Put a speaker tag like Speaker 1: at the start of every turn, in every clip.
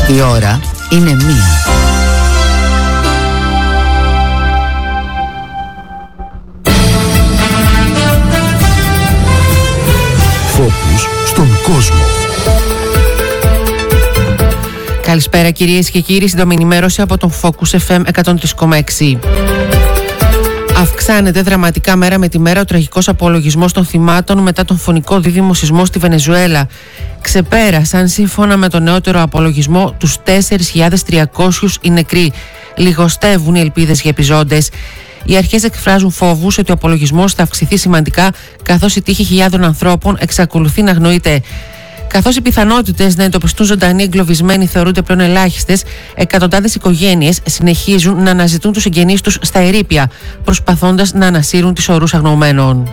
Speaker 1: Η ώρα είναι 1.
Speaker 2: Φόκους στον κόσμο.
Speaker 3: Καλησπέρα κυρίες και κύριοι, σύντομη ενημέρωση από τον Focus FM 103,6. Αυξάνεται δραματικά μέρα με τη μέρα ο τραγικός απολογισμός των θυμάτων μετά τον φωνικό δίδυμο σεισμό στη Βενεζουέλα. Ξεπέρασαν σύμφωνα με τον νεότερο απολογισμό τους 4.300 οι νεκροί. Λιγοστεύουν οι ελπίδες για επιζώντες. Οι αρχές εκφράζουν φόβους ότι ο απολογισμός θα αυξηθεί σημαντικά, καθώς η τύχη χιλιάδων ανθρώπων εξακολουθεί να αγνοείται. Καθώς οι πιθανότητες να εντοπιστούν ζωντανοί εγκλωβισμένοι θεωρούνται πλέον ελάχιστες, εκατοντάδες οικογένειες συνεχίζουν να αναζητούν τους συγγενείς τους στα ερείπια, προσπαθώντας να ανασύρουν τις ορούς αγνοωμένων.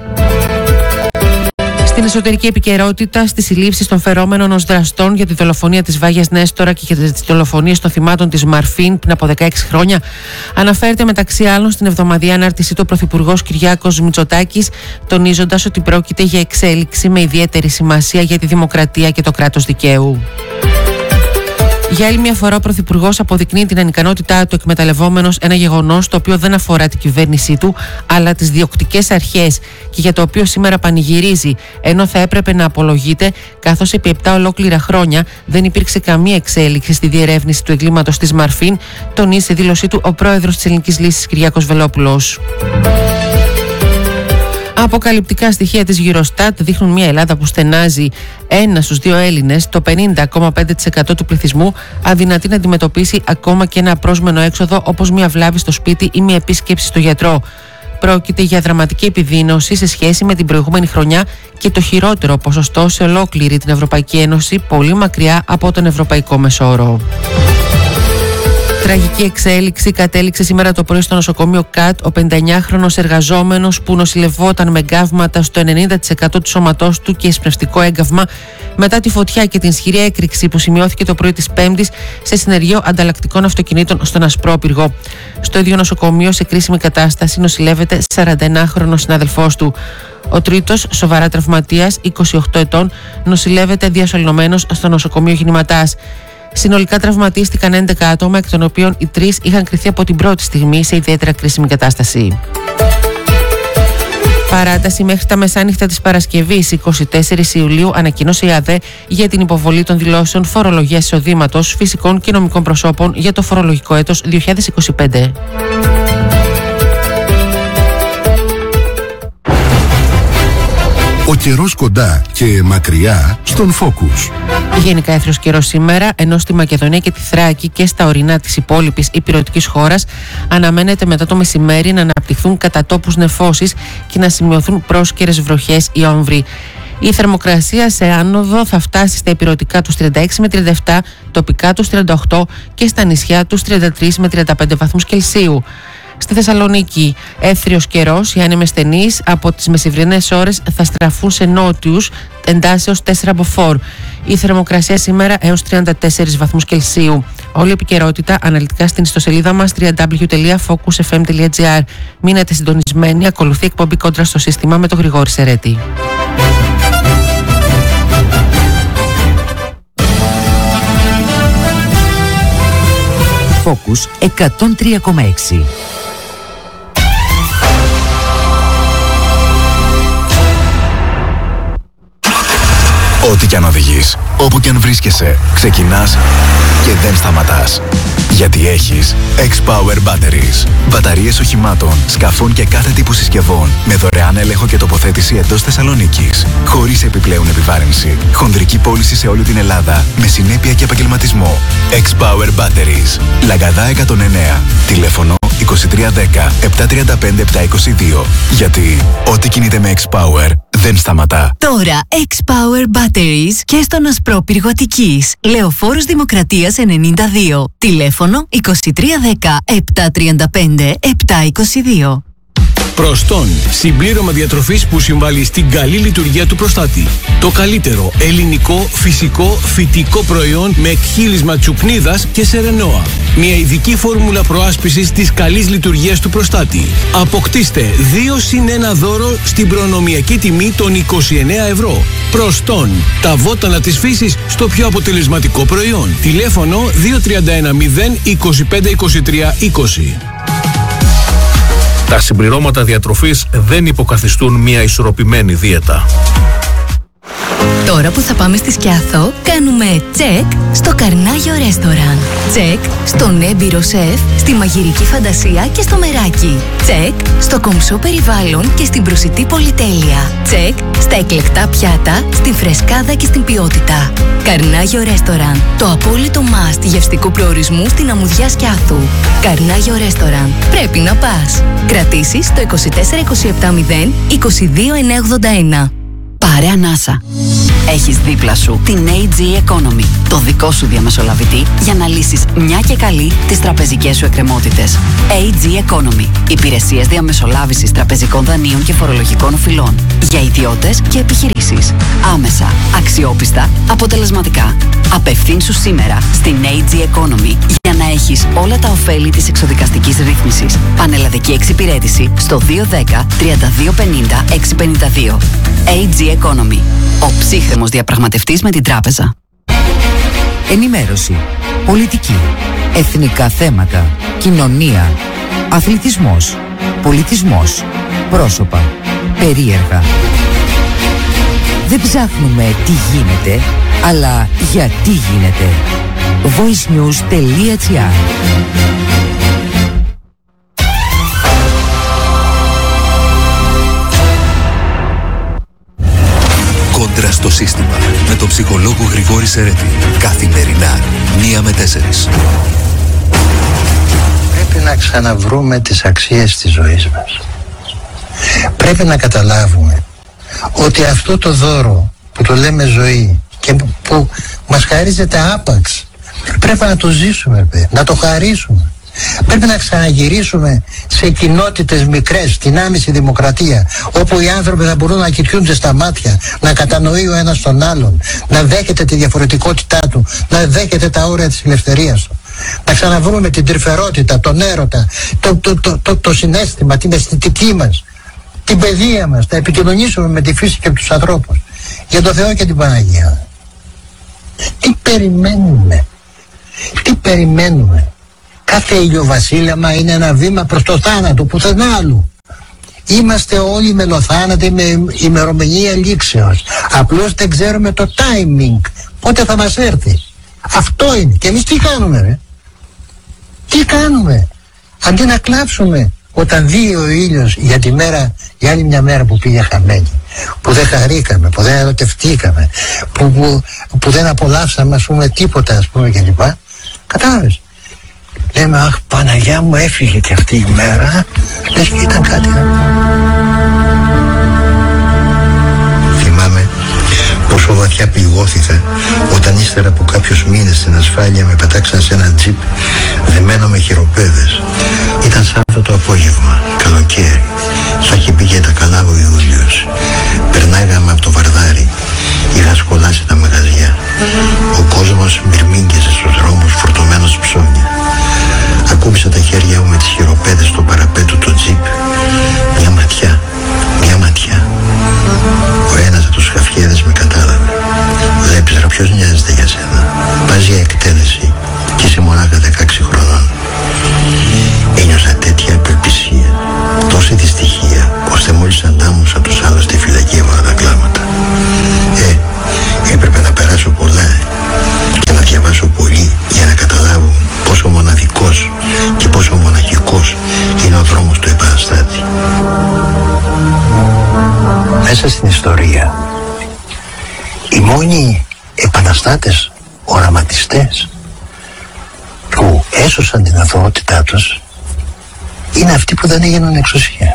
Speaker 3: Στην εσωτερική επικαιρότητα, στις συλλήψεις των φερόμενων ως δραστών για τη δολοφονία της Βάγιας Νέστορα και για τις δολοφονίες των θυμάτων της Μαρφίν πριν από 16 χρόνια, αναφέρεται μεταξύ άλλων στην εβδομαδιαία ανάρτησή του ο Πρωθυπουργός Κυριάκος Μητσοτάκης, τονίζοντας ότι πρόκειται για εξέλιξη με ιδιαίτερη σημασία για τη δημοκρατία και το κράτος δικαίου. Για άλλη μια φορά, ο Πρωθυπουργός αποδεικνύει την ανικανότητά του, εκμεταλλευόμενος ένα γεγονός το οποίο δεν αφορά την κυβέρνησή του, αλλά τις διοκτικές αρχές, και για το οποίο σήμερα πανηγυρίζει, ενώ θα έπρεπε να απολογείται, καθώς επί 7 ολόκληρα χρόνια δεν υπήρξε καμία εξέλιξη στη διερεύνηση του εγκλήματος της Μαρφίν, τονίζει σε δήλωσή του ο πρόεδρος της Ελληνικής Λύσης Κυριάκος Βελόπουλος. Αποκαλυπτικά στοιχεία της Eurostat δείχνουν μια Ελλάδα που στενάζει. 1 στους 2 Έλληνες, το 50,5% του πληθυσμού, αδυνατεί να αντιμετωπίσει ακόμα και ένα απρόσμενο έξοδο όπως μια βλάβη στο σπίτι ή μια επίσκεψη στο γιατρό. Πρόκειται για δραματική επιδείνωση σε σχέση με την προηγούμενη χρονιά και το χειρότερο ποσοστό σε ολόκληρη την Ευρωπαϊκή Ένωση, πολύ μακριά από τον ευρωπαϊκό μεσόωρο. Τραγική εξέλιξη κατέληξε σήμερα το πρωί στο νοσοκομείο ΚΑΤ ο 59χρονος εργαζόμενος που νοσηλευόταν με εγκάβματα στο 90% του σώματός του και εισπνευστικό έγκαυμα μετά τη φωτιά και την ισχυρή έκρηξη που σημειώθηκε το πρωί της Πέμπτης σε συνεργείο ανταλλακτικών αυτοκινήτων στον Ασπρόπυργο. Στο ίδιο νοσοκομείο, σε κρίσιμη κατάσταση, νοσηλεύεται 41χρονος συνάδελφός του. Ο τρίτος, σοβαρά τραυματίας, 28 ετών, νοσηλεύεται διασωληνωμένος στο νοσοκομείο Γινηματάς. Συνολικά τραυματίστηκαν 11 άτομα, εκ των οποίων οι 3 είχαν κριθεί από την πρώτη στιγμή σε ιδιαίτερα κρίσιμη κατάσταση. Παράταση μέχρι τα μεσάνυχτα της Παρασκευής 24 Ιουλίου ανακοίνωσε η ΑΔΕ για την υποβολή των δηλώσεων φορολογίας εισοδήματος φυσικών και νομικών προσώπων για το φορολογικό έτος 2025.
Speaker 2: Ο καιρός κοντά και μακριά στον Focus.
Speaker 3: Γενικά έθριος καιρός σήμερα, ενώ στη Μακεδονία και τη Θράκη και στα ορεινά της υπόλοιπης ηπειρωτικής χώρας αναμένεται μετά το μεσημέρι να αναπτυχθούν κατά τόπους νεφώσεις και να σημειωθούν πρόσκαιρες βροχές ή όμβροι. Η θερμοκρασία σε άνοδο θα φτάσει στα ηπειρωτικά τους 36 με 37, τοπικά τους 38 και στα νησιά τους 33 με 35 βαθμούς Κελσίου. Στη Θεσσαλονίκη, έθριος καιρός, οι άνεμες στενείς από τις μεσημβρινές ώρες θα στραφούν σε νότιους εντάσεως 4 από 4. Η θερμοκρασία σήμερα έως 34 βαθμούς Κελσίου. Όλη η επικαιρότητα αναλυτικά στην ιστοσελίδα μας www.focusfm.gr. Μείνετε συντονισμένοι, ακολουθεί εκπομπή Κόντρα στο σύστημα με τον Γρηγόρη Σερέτη.
Speaker 1: Focus 103,6.
Speaker 4: Ό,τι κι αν οδηγείς, όπου κι αν βρίσκεσαι, ξεκινάς και δεν σταματάς. Γιατί έχεις X-Power Batteries. Μπαταρίες οχημάτων, σκαφών και κάθε τύπου συσκευών με δωρεάν έλεγχο και τοποθέτηση εντός Θεσσαλονίκης. Χωρίς επιπλέον επιβάρυνση. Χονδρική πώληση σε όλη την Ελλάδα με συνέπεια και επαγγελματισμό. X-Power Batteries. Λαγκαδά 109. Τηλέφωνο 2310 735 722. Γιατί ό,τι κινείται με X-Power δεν σταματά.
Speaker 5: Τώρα X-Power Batteries και στον Ασπρόπυργο Αττικής. Λεωφόρος Δημοκρατίας 92. Τηλέφωνο 2310 735 722.
Speaker 6: Προστόν, συμπλήρωμα διατροφής που συμβάλλει στην καλή λειτουργία του προστάτη. Το καλύτερο ελληνικό, φυσικό, φυτικό προϊόν με εκχύλισμα τσουκνίδας και σερενόα. Μια ειδική φόρμουλα προάσπισης της καλής λειτουργίας του προστάτη. Αποκτήστε 2+1 δώρο στην προνομιακή τιμή των 29 ευρώ. Προστόν, τα βότανα της φύσης στο πιο αποτελεσματικό προϊόν. Τηλέφωνο 2310 25 23 20.
Speaker 7: Τα συμπληρώματα διατροφής δεν υποκαθιστούν μια ισορροπημένη δίαιτα.
Speaker 5: Τώρα που θα πάμε στη Σκιάθο, κάνουμε τσεκ στο Καρνάγιο Ρέστοραν. Τσεκ στον έμπειρο σεφ, στη μαγειρική φαντασία και στο μεράκι. Τσεκ στο κομψό περιβάλλον και στην προσιτή πολυτέλεια. Τσεκ στα εκλεκτά πιάτα, στην φρεσκάδα και στην ποιότητα. Καρνάγιο Ρέστοραν, το απόλυτο must γευστικού προορισμού στην αμμουδιά Σκιάθου. Καρνάγιο Ρέστοραν, πρέπει να πας. Κρατήσεις στο 24 27 0 22 981. Πάρε ανάσα. Έχεις δίπλα σου την AG Economy, το δικό σου διαμεσολαβητή για να λύσεις μια και καλή τις τραπεζικές σου εκκρεμότητες. AG Economy. Υπηρεσίες διαμεσολάβησης τραπεζικών δανείων και φορολογικών οφειλών. Για ιδιώτες και επιχειρήσεις. Άμεσα, αξιόπιστα, αποτελεσματικά. Απευθύνσου σήμερα στην AG Economy για να έχεις όλα τα ωφέλη της εξοδικαστικής ρύθμισης. Πανελλαδική εξυπηρέτηση στο 210 32 50 652. AG Economy. Ο ψύχρεμος διαπραγματευτής με την τράπεζα.
Speaker 1: Ενημέρωση, πολιτική, εθνικά θέματα, κοινωνία, αθλητισμός, πολιτισμός, πρόσωπα, περίεργα. Δεν ψάχνουμε τι γίνεται, αλλά γιατί γίνεται. voicenews.gr.
Speaker 8: Κόντρα στο σύστημα με τον ψυχολόγο Γρηγόρη Σερέτη. Καθημερινά 1 με 4.
Speaker 9: Πρέπει να ξαναβρούμε τις αξίες της ζωής μας. Πρέπει να καταλάβουμε ότι αυτό το δώρο που το λέμε ζωή και που μας χαρίζεται άπαξ, πρέπει να το ζήσουμε, να το χαρίσουμε. Πρέπει να ξαναγυρίσουμε σε κοινότητες μικρές, στην άμεση δημοκρατία, όπου οι άνθρωποι θα μπορούν να κοιτούνται στα μάτια, να κατανοεί ο ένας τον άλλον, να δέχεται τη διαφορετικότητά του, να δέχεται τα όρια της ελευθερίας του. Να ξαναβρούμε την τρυφερότητα, τον έρωτα, το συναίσθημα, την αισθητική μας, την παιδεία μας, να επικοινωνήσουμε με τη φύση και τους ανθρώπους. Για το Θεό και την Παναγία. Τι περιμένουμε? Τι περιμένουμε? Κάθε ηλιοβασίλεμα είναι ένα βήμα προς το θάνατο, πουθενά άλλου. Είμαστε όλοι μελοθάνατοι με ημερομηνία λήξεως. Απλώς δεν ξέρουμε το timing, πότε θα μας έρθει. Αυτό είναι. Και εμείς τι κάνουμε, ρε? Τι κάνουμε? Αντί να κλάψουμε όταν δει ο ήλιος για τη μέρα, για άλλη μια μέρα που πήγε χαμένη, που δεν χαρήκαμε, που δεν ερωτευτήκαμε, που δεν απολαύσαμε, ας πούμε, τίποτα, ας πούμε, κλπ. Κατάλαβες? Λέμε, αχ, Παναγιά μου, έφυγε και αυτή η μέρα. Λες και ήταν κάτι. Θυμάμαι πόσο βαθιά πληγώθηκα όταν ύστερα από κάποιους μήνες στην ασφάλεια με πετάξαν σε ένα τζιπ δεμένο με χειροπέδες. Ήταν Σάββατο απόγευμα, καλοκαίρι. Θα είχε πει και τα καλά ο Ιούλιος. Περνάγαμε από το Βαρδάρι. Είχα σκολάσει τα μαγαζιά. Ο κόσμος μυρμήγκιζε στους δρόμους φορτωμένος ψώνια. Ακούμπησα τα χέρια μου με τις χειροπέδες στο παραπέτου του τζιπ. Μια ματιά. Ο ένας από τους χαφιέδες με κατάλαβε. Βλέπεις, ρε, ποιος νοιάζεται για σένα? Πας για εκτέλεση και είσαι μονάχα 16 χρονών. Ένιωσα τέτοια απελπισία, τόση δυστυχία, ώστε μόλις αντάμωσα τους άλλους στη φυλακή έβαλα τα κλάματα. Έπρεπε να περάσω πολλά και να διαβάσω πολύ για να καταλάβω πόσο μοναδικός και πόσο μοναχικός είναι ο δρόμος του επαναστάτη. Μέσα στην ιστορία, οι μόνοι επαναστάτες, οραματιστές που έσωσαν την αθωότητά τους είναι αυτοί που δεν έγιναν εξουσία.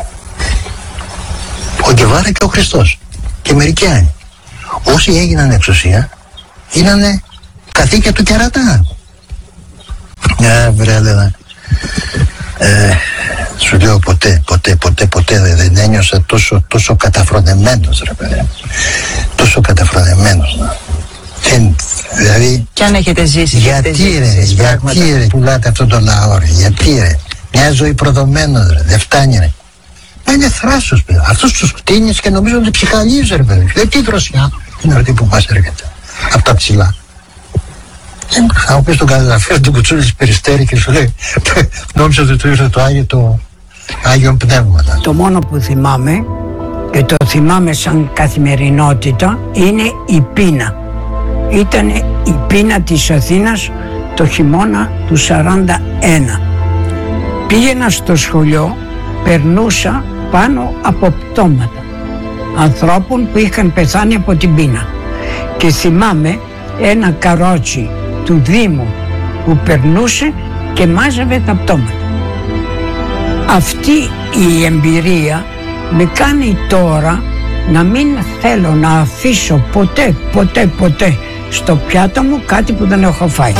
Speaker 9: Ο Γκεβάρα και ο Χριστός και μερικοί άλλοι. Όσοι έγιναν εξουσία γίνανε καθήκια του κερατά. Βρε, έλεγα, Σου λέω ποτέ δεν ένιωσα τόσο καταφρονεμένος, ρε παιδί. Τόσο καταφρονεμένος. Δηλαδή,
Speaker 10: κι αν έχετε ζήσει.
Speaker 9: Γιατί ρε πουλάτε αυτόν τον λαό, ρε? Γιατί ρε? Μια ζωή προδομένος, ρε. Δεν φτάνει, ρε. Μα είναι θράσος, παιδί. Αυτούς τους κτίνεις και νομίζω ότι ψυχαλίζει, ρε παιδί. Δεν τι δροσιά είναι αυτή που μας έρχεται από τα ψηλά. Θα μου πεις τον καταγραφείο του Κουτσούλης Περιστέρη και σου λέει νόμιζα ότι του ήρθε το Άγιο Πνεύμα.
Speaker 10: Το μόνο που θυμάμαι και το θυμάμαι σαν καθημερινότητα είναι η πείνα. Ήταν η πείνα της Αθήνας το χειμώνα του 41. Πήγαινα στο σχολείο, περνούσα πάνω από πτώματα ανθρώπων που είχαν πεθάνει από την πείνα και θυμάμαι ένα καρότσι του Δήμου που περνούσε και μάζευε τα πτώματα. Αυτή η εμπειρία με κάνει τώρα να μην θέλω να αφήσω ποτέ στο πιάτο μου κάτι που δεν έχω φάει.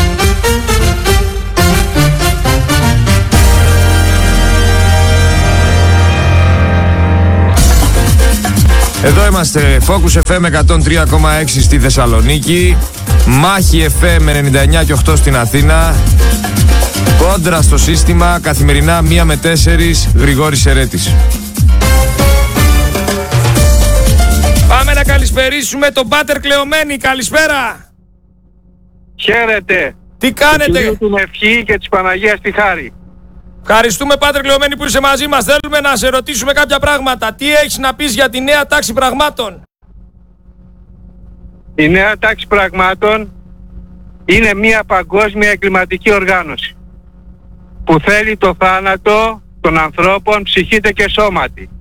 Speaker 11: Εδώ είμαστε, Focus FM 103,6 στη Θεσσαλονίκη, Μάχη FM 99 και 8 στην Αθήνα, Κόντρα στο σύστημα, καθημερινά 1 με 4, Γρηγόρης Ερέτης.
Speaker 12: Πάμε να καλησπερίσουμε τον Πάτερ Κλεωμένη. Καλησπέρα.
Speaker 13: Χαίρετε.
Speaker 12: Τι κάνετε?
Speaker 13: Την ευχή και της Παναγίας τη χάρη.
Speaker 12: Ευχαριστούμε, Πάτερ Κλεωμένη, που είσαι μαζί μας. Θέλουμε να σε ρωτήσουμε κάποια πράγματα. Τι έχεις να πεις για τη νέα τάξη πραγμάτων?
Speaker 13: Η νέα τάξη πραγμάτων είναι μια παγκόσμια εγκληματική οργάνωση που θέλει το θάνατο των ανθρώπων ψυχήτε και σώματι.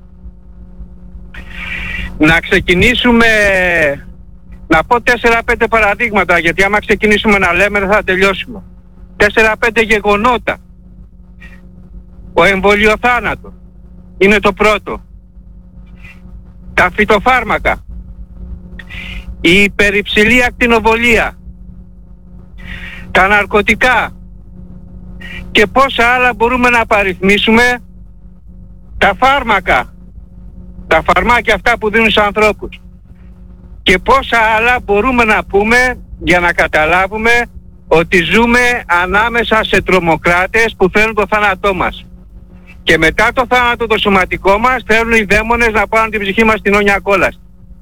Speaker 13: Να ξεκινήσουμε, να πω 4-5 παραδείγματα, γιατί άμα ξεκινήσουμε να λέμε δεν θα τελειώσουμε. 4-5 γεγονότα. Ο εμβολιοθάνατος είναι το πρώτο. Τα φυτοφάρμακα. Η υπερυψηλή ακτινοβολία. Τα ναρκωτικά. Και πόσα άλλα μπορούμε να παριθμίσουμε. Τα φάρμακα. Τα φαρμάκια αυτά που δίνουν στους ανθρώπους. Και πόσα άλλα μπορούμε να πούμε για να καταλάβουμε ότι ζούμε ανάμεσα σε τρομοκράτες που θέλουν το θάνατό μας. Και μετά το θάνατο το σωματικό μας θέλουν οι δαίμονες να πάρουν την ψυχή μας στην όνια κόλαση.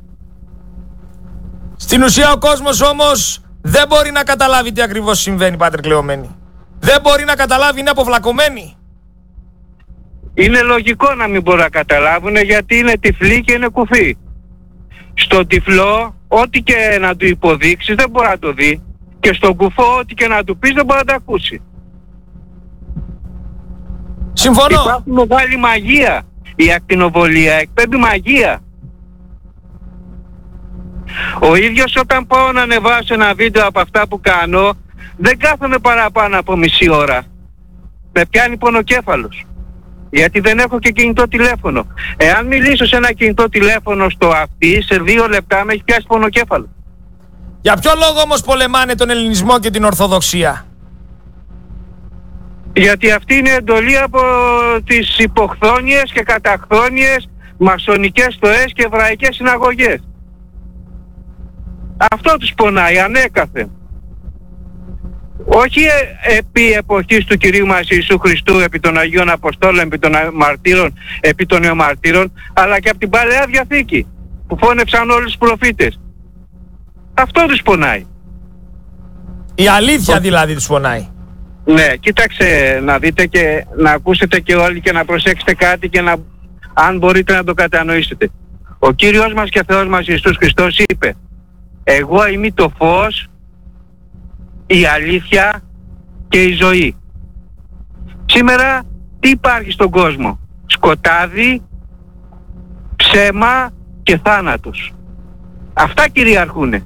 Speaker 12: Στην ουσία ο κόσμος όμως δεν μπορεί να καταλάβει τι ακριβώς συμβαίνει, Πάτερ Κλεωμένη. Δεν μπορεί να καταλάβει, είναι αποβλακωμένοι.
Speaker 13: Είναι λογικό να μην μπορούν να καταλάβουν, γιατί είναι τυφλοί και είναι κουφοί. Στον τυφλό ό,τι και να του υποδείξεις δεν μπορεί να το δει, και στον κουφό ό,τι και να του πεις δεν μπορεί να το ακούσει.
Speaker 12: Συμφωνώ.
Speaker 13: Υπάρχει μεγάλη μαγεία. Η ακτινοβολία εκπέμπει μαγεία. Ο ίδιος όταν πάω να ανεβάσω ένα βίντεο από αυτά που κάνω, δεν κάθομαι παραπάνω από μισή ώρα. Με πιάνει πονοκέφαλος. Γιατί δεν έχω και κινητό τηλέφωνο. Εάν μιλήσω σε ένα κινητό τηλέφωνο στο αυτί, σε 2 λεπτά με έχει πιάσει πονοκέφαλο.
Speaker 12: Για ποιο λόγο όμως πολεμάνε τον ελληνισμό και την Ορθοδοξία?
Speaker 13: Γιατί αυτή είναι εντολή από τις υποχθόνιες και καταχθόνιες μασονικές στοές και εβραϊκές συναγωγές. Αυτό τους πονάει ανέκαθεν. Όχι επί εποχής του Κυρίου μας Ιησού Χριστού, επί των Αγίων Αποστόλων, επί των μαρτύρων, επί των νεομαρτύρων, αλλά και από την Παλαιά Διαθήκη που φώνευσαν όλους τους προφήτες. Αυτό τους πονάει.
Speaker 12: Η αλήθεια δηλαδή τους πονάει.
Speaker 13: Ναι, κοίταξε να δείτε και να ακούσετε και όλοι και να προσέξετε κάτι και να, αν μπορείτε να το κατανοήσετε. Ο Κύριος μας και Θεός μας Ιησούς Χριστός είπε: εγώ είμαι το φως, η αλήθεια και η ζωή. Σήμερα τι υπάρχει στον κόσμο? Σκοτάδι, ψέμα και θάνατος. Αυτά κυριαρχούνε.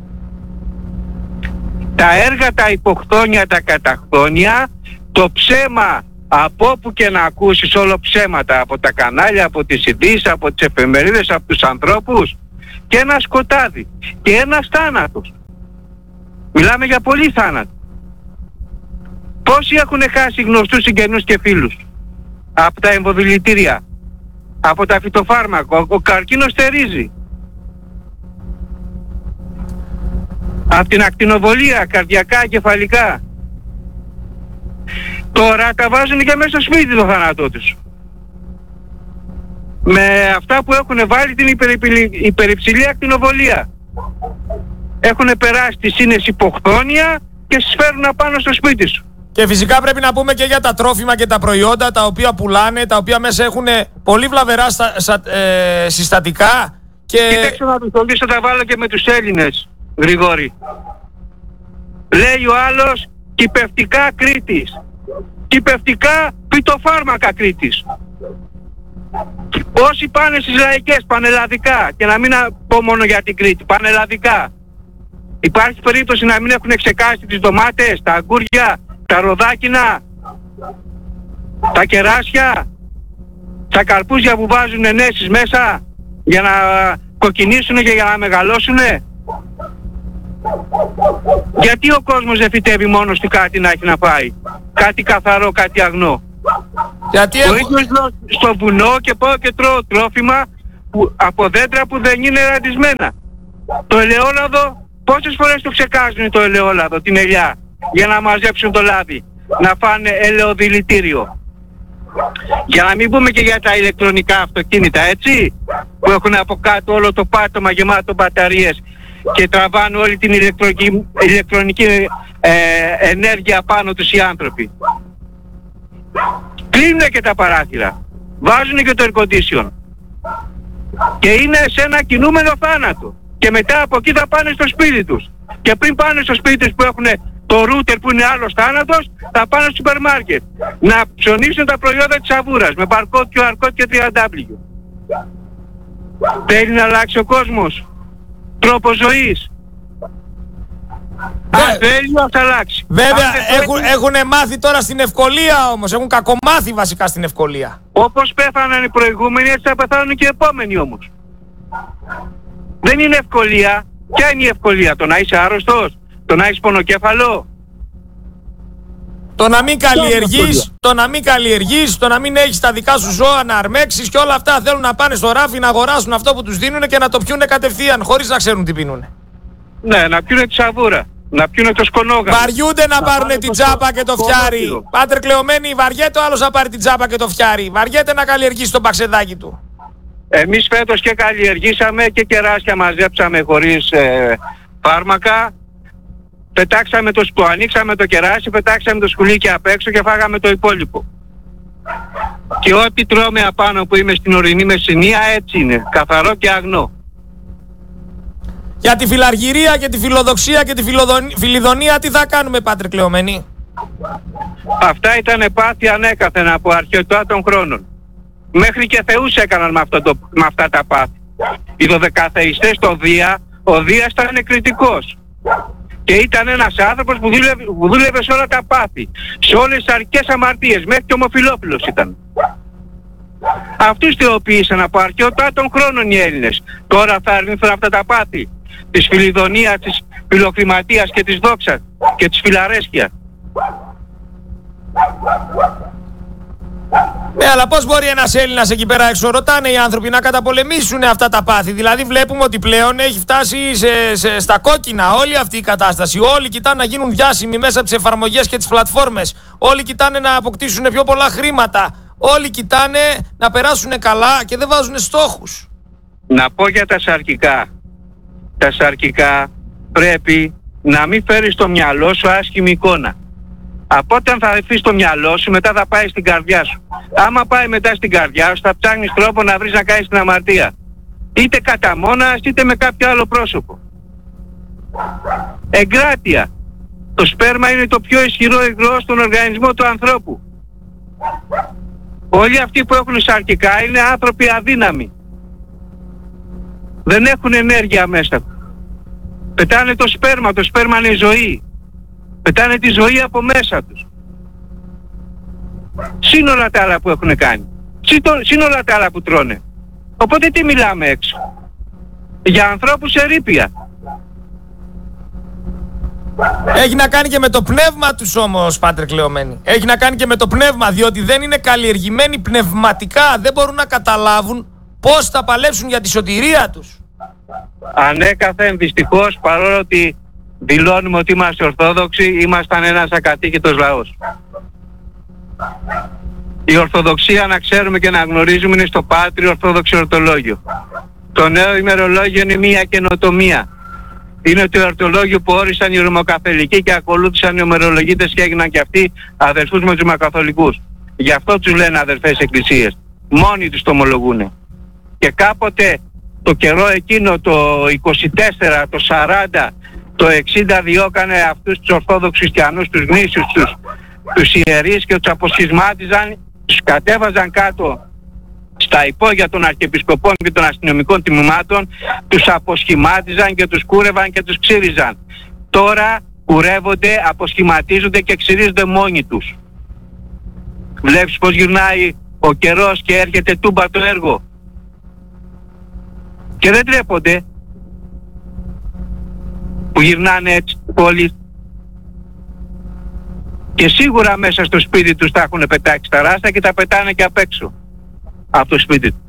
Speaker 13: Τα έργα, τα υποχθόνια, τα καταχθόνια, το ψέμα από όπου και να ακούσεις, όλο ψέματα, από τα κανάλια, από τις ειδήσεις, από τις εφημερίδες, από τους ανθρώπους, και ένα σκοτάδι και ένας θάνατος. Μιλάμε για πολύ θάνατο. Πόσοι έχουν χάσει γνωστούς, συγγενούς και φίλους? από τα εμβοδηλητήρια, από τα φυτοφάρμακα. Ο καρκίνος στερίζει. Από την ακτινοβολία, καρδιακά, κεφαλικά. Τώρα τα βάζουν και μέσα στο σπίτι το θάνατό τους. Με αυτά που έχουν βάλει την υπερυψηλή ακτινοβολία. Έχουν περάσει τη σύνεση υποχθόνια και στις φέρουν απάνω στο σπίτι σου.
Speaker 12: Και φυσικά πρέπει να πούμε και για τα τρόφιμα και τα προϊόντα τα οποία πουλάνε, τα οποία μέσα έχουν πολύ βλαβερά συστατικά. Και...
Speaker 13: Κοίταξε να τους τολίσω, τα βάλω και με τους Έλληνες, Γρηγόρη. Λέει ο άλλος κυπευτικά Κρήτης. Κυπευτικά φυτοφάρμακα Κρήτης. Όσοι πάνε στις λαϊκές πανελλαδικά, και να μην πω μόνο για την Κρήτη, πανελλαδικά, υπάρχει περίπτωση να μην έχουν ξεκάσει τις ντομάτες, τα αγκούρια, τα ροδάκινα, τα κεράσια, τα καρπούζια που βάζουν ενέσεις μέσα για να κοκκινήσουν και για να μεγαλώσουν. Γιατί ο κόσμος δεν φυτεύει μόνο στη κάτι να έχει να πάει? Κάτι καθαρό, κάτι αγνό.
Speaker 12: Γιατί
Speaker 13: ο ίδιος στο βουνό και πάω και τρώω τρόφιμα από δέντρα που δεν είναι ραντισμένα. Το ελαιόλαδο, πόσες φορές το ξεκάζουν το ελαιόλαδο, την ελιά, για να μαζέψουν το λάδι, να φάνε ελαιοδηλητήριο. Για να μην πούμε και για τα ηλεκτρονικά αυτοκίνητα, έτσι, που έχουν από κάτω όλο το πάτωμα γεμάτο μπαταρίες και τραβάνε όλη την ηλεκτρονική ενέργεια πάνω τους οι άνθρωποι. Κλείνουν και τα παράθυρα, βάζουν και το air condition και είναι σε ένα κινούμενο θάνατο. Και μετά από εκεί θα πάνε στο σπίτι τους. Και πριν πάνε στο σπίτι τους που έχουν το ρούτερ που είναι άλλος θάνατος, θα πάνε στο σούπερ μάρκετ να ψωνίσουν τα προϊόντα της Σαβούρας με barcode, QR code και 3W. Θέλει να αλλάξει ο κόσμος τρόπο ζωής. Αν θέλει να αλλάξει.
Speaker 12: Βέβαια έχουν μάθει τώρα στην ευκολία όμως. Έχουν κακομάθει βασικά στην ευκολία.
Speaker 13: Όπως πέθαναν οι προηγούμενοι, έτσι θα πεθάνουν και οι επόμενοι όμως. Δεν είναι ευκολία. Ποια είναι η ευκολία? Το να είσαι άρρωστος? Το να έχεις πονοκέφαλο?
Speaker 12: Το να μην καλλιεργείς, το να μην έχεις τα δικά σου ζώα να αρμέξεις και όλα αυτά θέλουν να πάνε στο ράφι να αγοράσουν αυτό που τους δίνουν και να το πιούνε κατευθείαν χωρίς να ξέρουν τι πίνουνε.
Speaker 13: Ναι, να πιούνε τη σαβούρα, να πιούνε το σκονόγα.
Speaker 12: Βαριούνται να πάρουν την τσάπα και το φτιάρι. Πάτερ κλεωμένοι, βαριέται ο άλλος να πάρει την τσάπα και το φτιάρι. Βαριέται να καλλιεργήσει το παξεδάκι του.
Speaker 13: Εμείς φέτος και καλλιεργήσαμε και κεράσια μαζέψαμε χωρίς φάρμακα. Πετάξαμε το ανοίξαμε το κεράσι, πετάξαμε το σκουλίκι απ' έξω και φάγαμε το υπόλοιπο. Και ό,τι τρώμε απάνω που είμαι στην ορεινή Μεσσηνία έτσι είναι, καθαρό και αγνό.
Speaker 12: Για τη φιλαργυρία και τη φιλοδοξία και τη φιλιδονία τι θα κάνουμε, Πάτρε Κλεωμένη?
Speaker 13: Αυτά ήταν πάθη ανέκαθεν από αρχαιοτά των χρόνων. Μέχρι και θεούς έκαναν με αυτά τα πάθη. Οι δωδεκαθεϊστές στο Δία, ο Δίας ήταν κριτικός. Και ήταν ένας άνθρωπος που δούλευε σε όλα τα πάθη, σε όλες τις αρκές αμαρτίες, μέχρι και ομοφυλόφιλος ήταν. Αυτούς θεοποίησαν από αρχαιοτά των χρόνων οι Έλληνες. Τώρα θα αρνηθούν αυτά τα πάθη της φιλιδονίας, της φιλοκριματίας και της δόξας και της φιλαρέσκειας.
Speaker 12: Ναι, αλλά πώς μπορεί ένας Έλληνας εκεί πέρα έξω, ρωτάνε οι άνθρωποι, να καταπολεμήσουν αυτά τα πάθη? Δηλαδή βλέπουμε ότι πλέον έχει φτάσει στα κόκκινα όλη αυτή η κατάσταση. Όλοι κοιτάνε να γίνουν διάσημοι μέσα από τις εφαρμογές και τις πλατφόρμες. Όλοι κοιτάνε να αποκτήσουν πιο πολλά χρήματα. Όλοι κοιτάνε να περάσουν καλά και δεν βάζουν στόχους.
Speaker 13: Να πω για τα σαρκικά. Τα σαρκικά πρέπει να μην φέρεις στο μυαλό σου άσχημη εικόνα. Από όταν θα αφήσεις το μυαλό σου, μετά θα πάει στην καρδιά σου. Άμα πάει μετά στην καρδιά σου, θα ψάχνεις τρόπο να βρεις να κάνεις την αμαρτία. Είτε κατά μόνας, είτε με κάποιο άλλο πρόσωπο. Εγκράτεια. Το σπέρμα είναι το πιο ισχυρό υγρό στον οργανισμό του ανθρώπου. Όλοι αυτοί που έχουν σαρκικά είναι άνθρωποι αδύναμοι. Δεν έχουν ενέργεια μέσα. Πετάνε το σπέρμα είναι ζωή. Πετάνε τη ζωή από μέσα τους. Συν όλα τα άλλα που έχουν κάνει. Συν όλα τα άλλα που τρώνε. Οπότε τι μιλάμε έξω? Για ανθρώπους ερείπια.
Speaker 12: Έχει να κάνει και με το πνεύμα τους όμως, Πάτρε Κλεωμένη. Έχει να κάνει και με το πνεύμα, διότι δεν είναι καλλιεργημένοι πνευματικά. Δεν μπορούν να καταλάβουν πώς θα παλέψουν για τη σωτηρία τους.
Speaker 13: Ανέκαθεν δυστυχώς, παρόλο ότι δηλώνουμε ότι είμαστε Ορθόδοξοι, ήμασταν ένας ακατοίκητος λαός. Η Ορθοδοξία, να ξέρουμε και να γνωρίζουμε, είναι στο Πάτριο Ορθόδοξο Ορτολόγιο. Το νέο ημερολόγιο είναι μια καινοτομία. Είναι το εορτολόγιο που όρισαν οι Ρωμοκαθολικοί και ακολούθησαν οι ομερολογίτες και έγιναν και αυτοί αδερφούς με τους Ρωμακαθολικούς. Γι' αυτό τους λένε αδερφές εκκλησίες. Μόνοι τους το ομολογούνε. Και κάποτε το καιρό εκείνο, το 24, το 40, το 60 διώκανε αυτούς τους Ορθόδοξους Χριστιανούς, τους γνήσιους, τους ιερείς και τους αποσχισμάτιζαν, τους κατέβαζαν κάτω στα υπόγεια των αρχιεπισκοπών και των αστυνομικών τμήματων, τους αποσχημάτιζαν και τους κούρευαν και τους ξύριζαν. Τώρα κουρεύονται, αποσχηματίζονται και ξυρίζονται μόνοι τους. Βλέπεις πως γυρνάει ο καιρός και έρχεται τούμπα το έργο. Και δεν τρέπονται που γυρνάνε έτσι όλοι. Και σίγουρα μέσα στο σπίτι τους τα έχουν πετάξει τα ράστα και τα πετάνε και απ' έξω από το σπίτι του.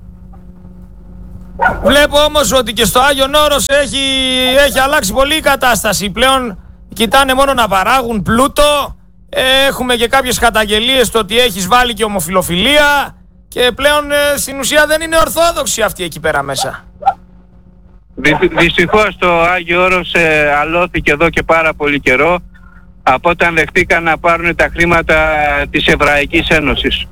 Speaker 12: Βλέπω όμως ότι και στο Άγιον Όρος έχει αλλάξει πολύ η κατάσταση. Πλέον κοιτάνε μόνο να παράγουν πλούτο. Έχουμε και κάποιες καταγγελίες το ότι έχεις βάλει και ομοφιλοφιλία. Και πλέον στην ουσία δεν είναι ορθόδοξοι αυτοί εκεί πέρα μέσα.
Speaker 13: Δυστυχώς το Άγιο Όρος αλώθηκε εδώ και πάρα πολύ καιρό, από όταν δεχτήκαν να πάρουν τα χρήματα της Εβραϊκής Ένωσης.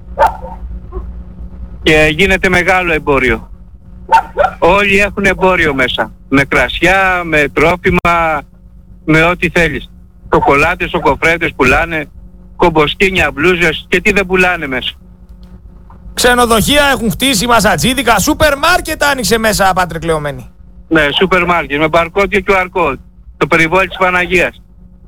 Speaker 13: Και γίνεται μεγάλο εμπόριο. Όλοι έχουν εμπόριο μέσα. Με κρασιά, με τρόφιμα, με ό,τι θέλεις. Σοκολάτες, σοκοφρέτες πουλάνε, κομποσκίνια, μπλούζες και τι δεν πουλάνε μέσα.
Speaker 12: Ξενοδοχεία έχουν χτίσει, μασατζίδικα, σούπερ μάρκετ άνοιξε μέσα, Πάτρε Κλεωμένη.
Speaker 13: Ναι, σούπερ μάρκετ με barcode και QR code. Το περιβόλι της Παναγίας.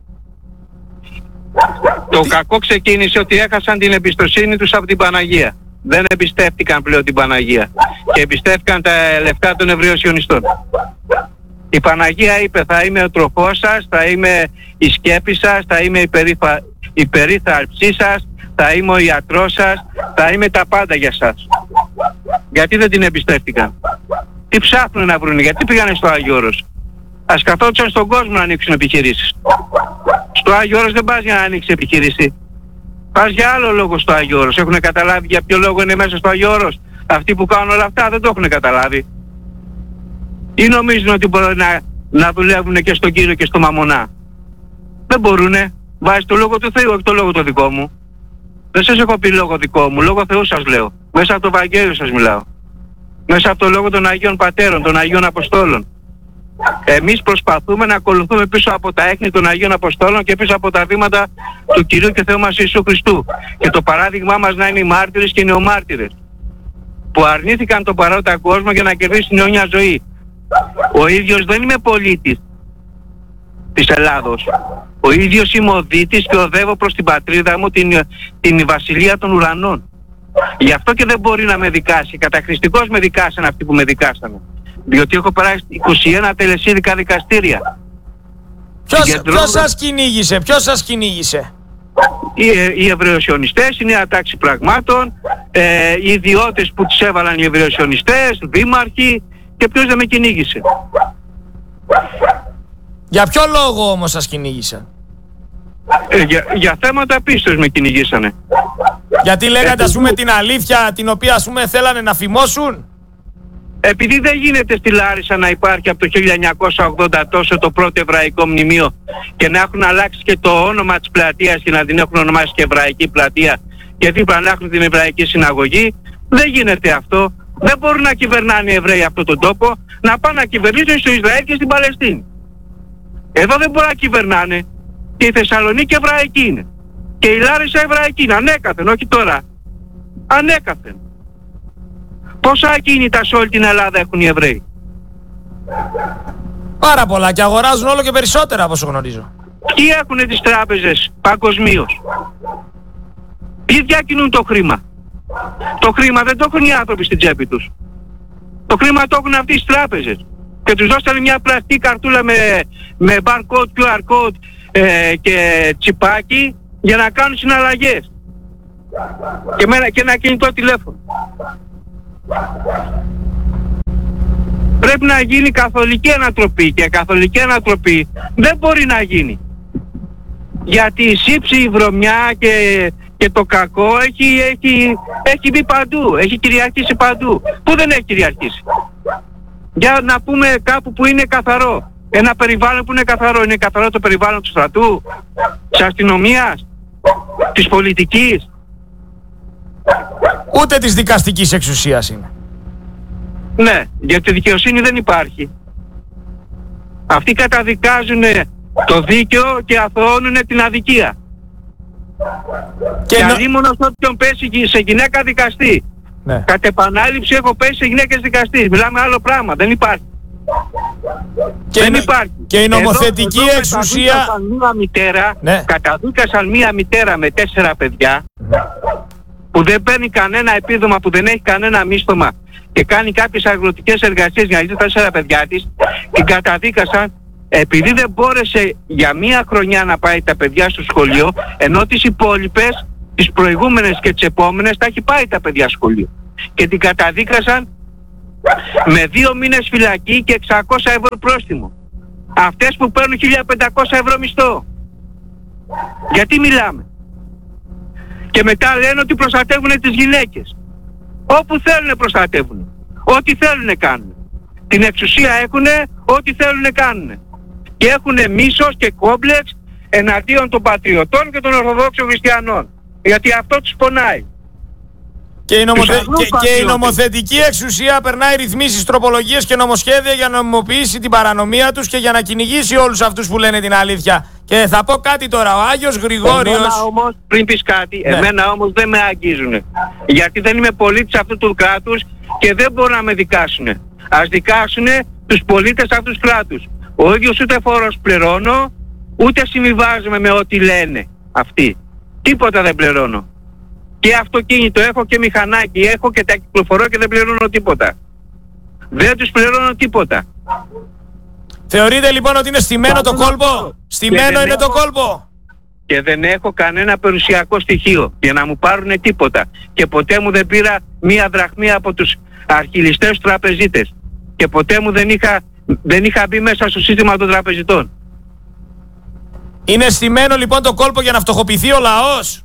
Speaker 13: Το κακό ξεκίνησε ότι έχασαν την εμπιστοσύνη τους από την Παναγία. Δεν εμπιστεύτηκαν πλέον την Παναγία και εμπιστεύτηκαν τα λεφτά των Εβραιοσιωνιστών. Η Παναγία είπε: θα είμαι ο τροφός σας, θα είμαι η σκέπη σας, θα είμαι η περίθαλψή σας, θα είμαι ο ιατρός σας, θα είμαι τα πάντα για σας. Γιατί δεν την εμπιστεύτηκαν? Τι ψάχνουν να βρουν, γιατί πήγανε στο Άγιο Όρος? Ας καθόντουσαν στον κόσμο να ανοίξουν επιχειρήσεις. Στο Άγιο Όρος δεν πας για να ανοίξει επιχείρηση. Πας για άλλο λόγο στο Άγιο Όρος. Έχουν καταλάβει για ποιο λόγο είναι μέσα στο Άγιο Όρος? Αυτοί που κάνουν όλα αυτά δεν το έχουν καταλάβει. Ή νομίζουν ότι μπορούν να δουλεύουν και στον Κύριο και στο Μαμονά? Δεν μπορούνε. Βάζει το λόγο του Θεού, όχι το λόγο το δικό μου. Δεν σας έχω πει λόγο δικό μου, λόγο Θεού σας λέω. Μέσα από το Ευαγγέλιο σας μιλάω. Μέσα από το λόγο των Αγίων Πατέρων, των Αγίων Αποστόλων. Εμείς προσπαθούμε να ακολουθούμε πίσω από τα έχνη των Αγίων Αποστόλων και πίσω από τα βήματα του Κυρίου και Θεού μας Ιησού Χριστού. Και το παράδειγμά μας να είναι οι μάρτυρες και οι νεομάρτυρες, που αρνήθηκαν τον παρόντα κόσμο για να κερδίσουν την αιώνια ζωή. Ο ίδιος δεν είμαι πολίτης της Ελλάδος. Ο ίδιος είμαι ο Δίτης και οδεύω προς την πατρίδα μου, την βασιλεία των ουρανών. Γι' αυτό και δεν μπορεί να με δικάσει. Καταχρηστικώς με δικάσαν αυτοί που με δικάσανε. Διότι έχω περάσει 21 τελεσίδικα δικαστήρια.
Speaker 12: Ποιος σας κυνήγησε, ποιος σας κυνήγησε?
Speaker 13: Οι Εβραιοσιωνιστές, η νέα τάξη πραγμάτων, οι ιδιώτες που τους έβαλαν οι Εβραιοσιωνιστές, δήμαρχοι, και ποιος δεν με κυνήγησε.
Speaker 12: Για ποιο λόγο όμως σας κυνήγησαν?
Speaker 13: Για θέματα πίστος με κυνηγήσανε.
Speaker 12: Γιατί λέγατε ας πούμε την αλήθεια την οποία ας πούμε θέλανε να φημώσουν?
Speaker 13: Επειδή δεν γίνεται στη Λάρισα να υπάρχει από το 1980 τόσο το πρώτο εβραϊκό μνημείο και να έχουν αλλάξει και το όνομα της πλατείας και να την έχουν ονομάσει και Εβραϊκή Πλατεία και δίπλα να έχουν την Εβραϊκή Συναγωγή, δεν γίνεται αυτό. Δεν μπορούν να κυβερνάνε οι Εβραίοι αυτόν τον τόπο, να πάνε να κυβερνήσουν στο Ισραήλ και στην Παλαιστίνη. Εδώ δεν μπορούν να κυβερνάνε. Και η Θεσσαλονίκη Εβραϊκή είναι. Και η Λάρισα Εβραϊκή είναι. Ανέκαθεν, όχι τώρα. Ανέκαθεν. Πόσα ακίνητα σε όλη την Ελλάδα έχουν οι Εβραίοι?
Speaker 12: Πάρα πολλά, και αγοράζουν όλο και περισσότερα από όσο γνωρίζω.
Speaker 13: Ποιοι έχουν τις τράπεζες παγκοσμίως? Ποιοι διακινούν το χρήμα? Το χρήμα δεν το έχουν οι άνθρωποι στην τσέπη τους. Το χρήμα το έχουν αυτοί στις τράπεζες. και τους δώσανε μια πλαστική καρτούλα με barcode, QR code και τσιπάκι για να κάνουν συναλλαγές. Και ένα κινητό τηλέφωνο. Πρέπει να γίνει καθολική ανατροπή και καθολική ανατροπή δεν μπορεί να γίνει. Γιατί η σύψη, η βρωμιά και το κακό έχει μπει παντού, έχει κυριαρχήσει παντού. Πού δεν έχει κυριαρχήσει? Για να πούμε κάπου που είναι καθαρό. Ένα περιβάλλον που είναι καθαρό. Είναι καθαρό το περιβάλλον του στρατού, της αστυνομίας, της πολιτικής.
Speaker 12: Ούτε της δικαστικής εξουσίας είναι.
Speaker 13: Ναι, γιατί δικαιοσύνη δεν υπάρχει. Αυτοί καταδικάζουν το δίκαιο και αθωώνουν την αδικία. Και αλίμονος όποιον πέσει σε γυναίκα δικαστή.
Speaker 12: Ναι.
Speaker 13: Κατ' επανάληψη έχω πέσει σε γυναίκες δικαστής. Μιλάμε άλλο πράγμα. Δεν υπάρχει. Δεν υπάρχει.
Speaker 12: Και η νομοθετική εξουσία...
Speaker 13: Καταδίκασαν μία μητέρα με 4 παιδιά που δεν παίρνει κανένα επίδομα, που δεν έχει κανένα μίσθωμα και κάνει κάποιες αγροτικές εργασίες για να δει τα 4 παιδιά της. Την καταδίκασαν επειδή δεν μπόρεσε για μία χρονιά να πάει τα παιδιά στο σχολείο, ενώ τις υπόλοιπες, τις προηγούμενες και τις επόμενες, τα έχει πάει τα παιδιά στο σχολείο. Και την καταδίκασαν με 2 μήνες φυλακή και 600 ευρώ πρόστιμο. Αυτές που παίρνουν 1.500 ευρώ μισθό. Γιατί μιλάμε? Και μετά λένε ότι προστατεύουν τις γυναίκες. Όπου θέλουν προστατεύουν. Ό,τι θέλουν κάνουν. Την εξουσία έχουνε, ό,τι θέλουν κάνουν. Και έχουνε μίσος και κόμπλεξ εναντίον των πατριωτών και των Ορθοδόξων Χριστιανών. Γιατί αυτό τους πονάει.
Speaker 12: Και η νομοθετική εξουσία περνάει ρυθμίσεις, τροπολογίες και νομοσχέδια για να νομιμοποιήσει την παρανομία τους και για να κυνηγήσει όλους αυτούς που λένε την αλήθεια. Και θα πω κάτι τώρα, ο Άγιος Γρηγόριος...
Speaker 13: Εμένα όμως, πριν πεις κάτι, ναι. Εμένα όμως δεν με αγγίζουνε. Γιατί δεν είμαι πολίτης αυτού του κράτους και δεν μπορούν να με δικάσουνε. Ας δικάσουνε τους πολίτες αυτού του κράτους. Ο ίδιος ούτε φόρος πληρώνω, ούτε συμβιβάζομαι με ό,τι λένε αυτοί. Τίποτα δεν πληρώνω. Και αυτοκίνητο έχω και μηχανάκι έχω και τα κυκλοφορώ και δεν πληρώνω τίποτα. Δεν τους πληρώνω τίποτα.
Speaker 12: Θεωρείτε λοιπόν ότι είναι στημένο το κόλπο? Στημένο είναι το κόλπο?
Speaker 13: Και δεν έχω κανένα περιουσιακό στοιχείο για να μου πάρουνε τίποτα. Και ποτέ μου δεν πήρα μία δραχμή από τους αρχιλιστές τραπεζίτες. Και ποτέ μου δεν είχα μπει μέσα στο σύστημα των τραπεζιτών.
Speaker 12: Είναι στημένο λοιπόν το κόλπο για να φτωχοποιηθεί ο λαός?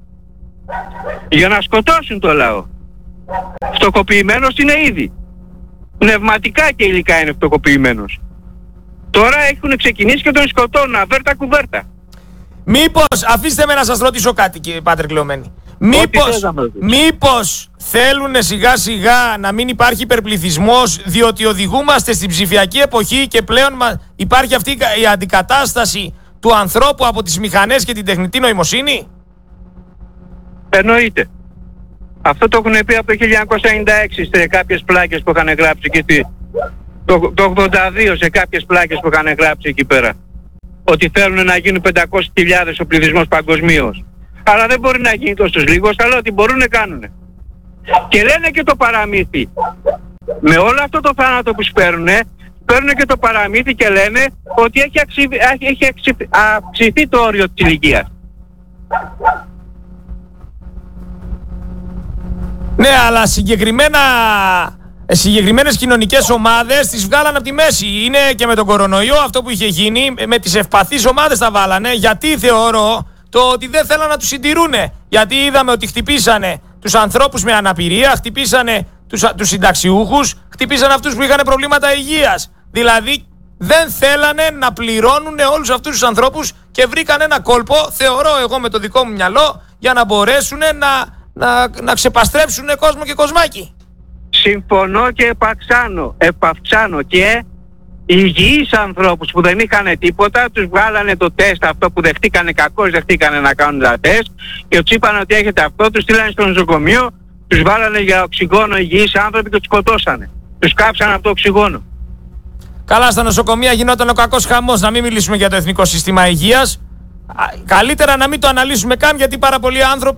Speaker 13: Για να σκοτώσουν το λαό. Φτωχοποιημένος είναι ήδη. Πνευματικά και υλικά είναι φτωχοποιημένος. Τώρα έχουν ξεκινήσει και τον σκοτώνουν αβέρτα κουβέρτα.
Speaker 12: Μήπως, αφήστε με να σας ρωτήσω κάτι κύριε Πάτρε Κλεωμένη. Μήπως θέλουν σιγά σιγά να μην υπάρχει υπερπληθυσμός, διότι οδηγούμαστε στην ψηφιακή εποχή και πλέον υπάρχει αυτή η αντικατάσταση του ανθρώπου από τις μηχανές και την τεχνητή νοημοσύνη?
Speaker 13: Εννοείται. Αυτό το έχουν πει από το 1996 σε κάποιες πλάκες που είχαν γράψει εκεί, το 82 σε κάποιες πλάκες που είχαν γράψει εκεί πέρα. Ότι θέλουν να γίνουν 500.000 ο πληθυσμός παγκοσμίως. Αλλά δεν μπορεί να γίνει τόσο λίγος, αλλά ότι μπορούν να κάνουν. Και λένε και το παραμύθι. Με όλο αυτό το θάνατο που παίρνουν και το παραμύθι και λένε ότι έχει αυξηθεί το όριο της ηλικίας.
Speaker 12: Ναι, αλλά συγκεκριμένες κοινωνικές ομάδες τις βγάλαν από τη μέση. Είναι και με τον κορονοϊό αυτό που είχε γίνει, με τις ευπαθείς ομάδες τα βάλανε. Γιατί θεωρώ το ότι δεν θέλαν να τους συντηρούνε. Γιατί είδαμε ότι χτυπήσανε τους ανθρώπους με αναπηρία, χτυπήσανε τους συνταξιούχους, χτυπήσανε αυτούς που είχαν προβλήματα υγείας. Δηλαδή δεν θέλανε να πληρώνουν όλους αυτούς τους ανθρώπους και βρήκαν ένα κόλπο, θεωρώ εγώ με το δικό μου μυαλό, για να μπορέσουν να ξεπαστρέψουν κόσμο και κοσμάκι.
Speaker 13: Συμφωνώ και επαυξάνω και υγιείς ανθρώπους που δεν είχαν τίποτα, τους βγάλανε το τεστ αυτό που δεχτήκανε, κακώς δεχτήκανε να κάνουν τα τεστ και τους είπαν ότι έχετε αυτό, τους στείλανε στο νοσοκομείο, τους βάλανε για οξυγόνο υγιείς άνθρωποι και τους σκοτώσανε. Τους κάψανε από το οξυγόνο.
Speaker 12: Καλά, στα νοσοκομεία γινόταν ο κακός χαμός, να μην μιλήσουμε για το Εθνικό Σύστημα Υγείας. Καλύτερα να μην το αναλύσουμε καν, γιατί πάρα πολλοί άνθρωποι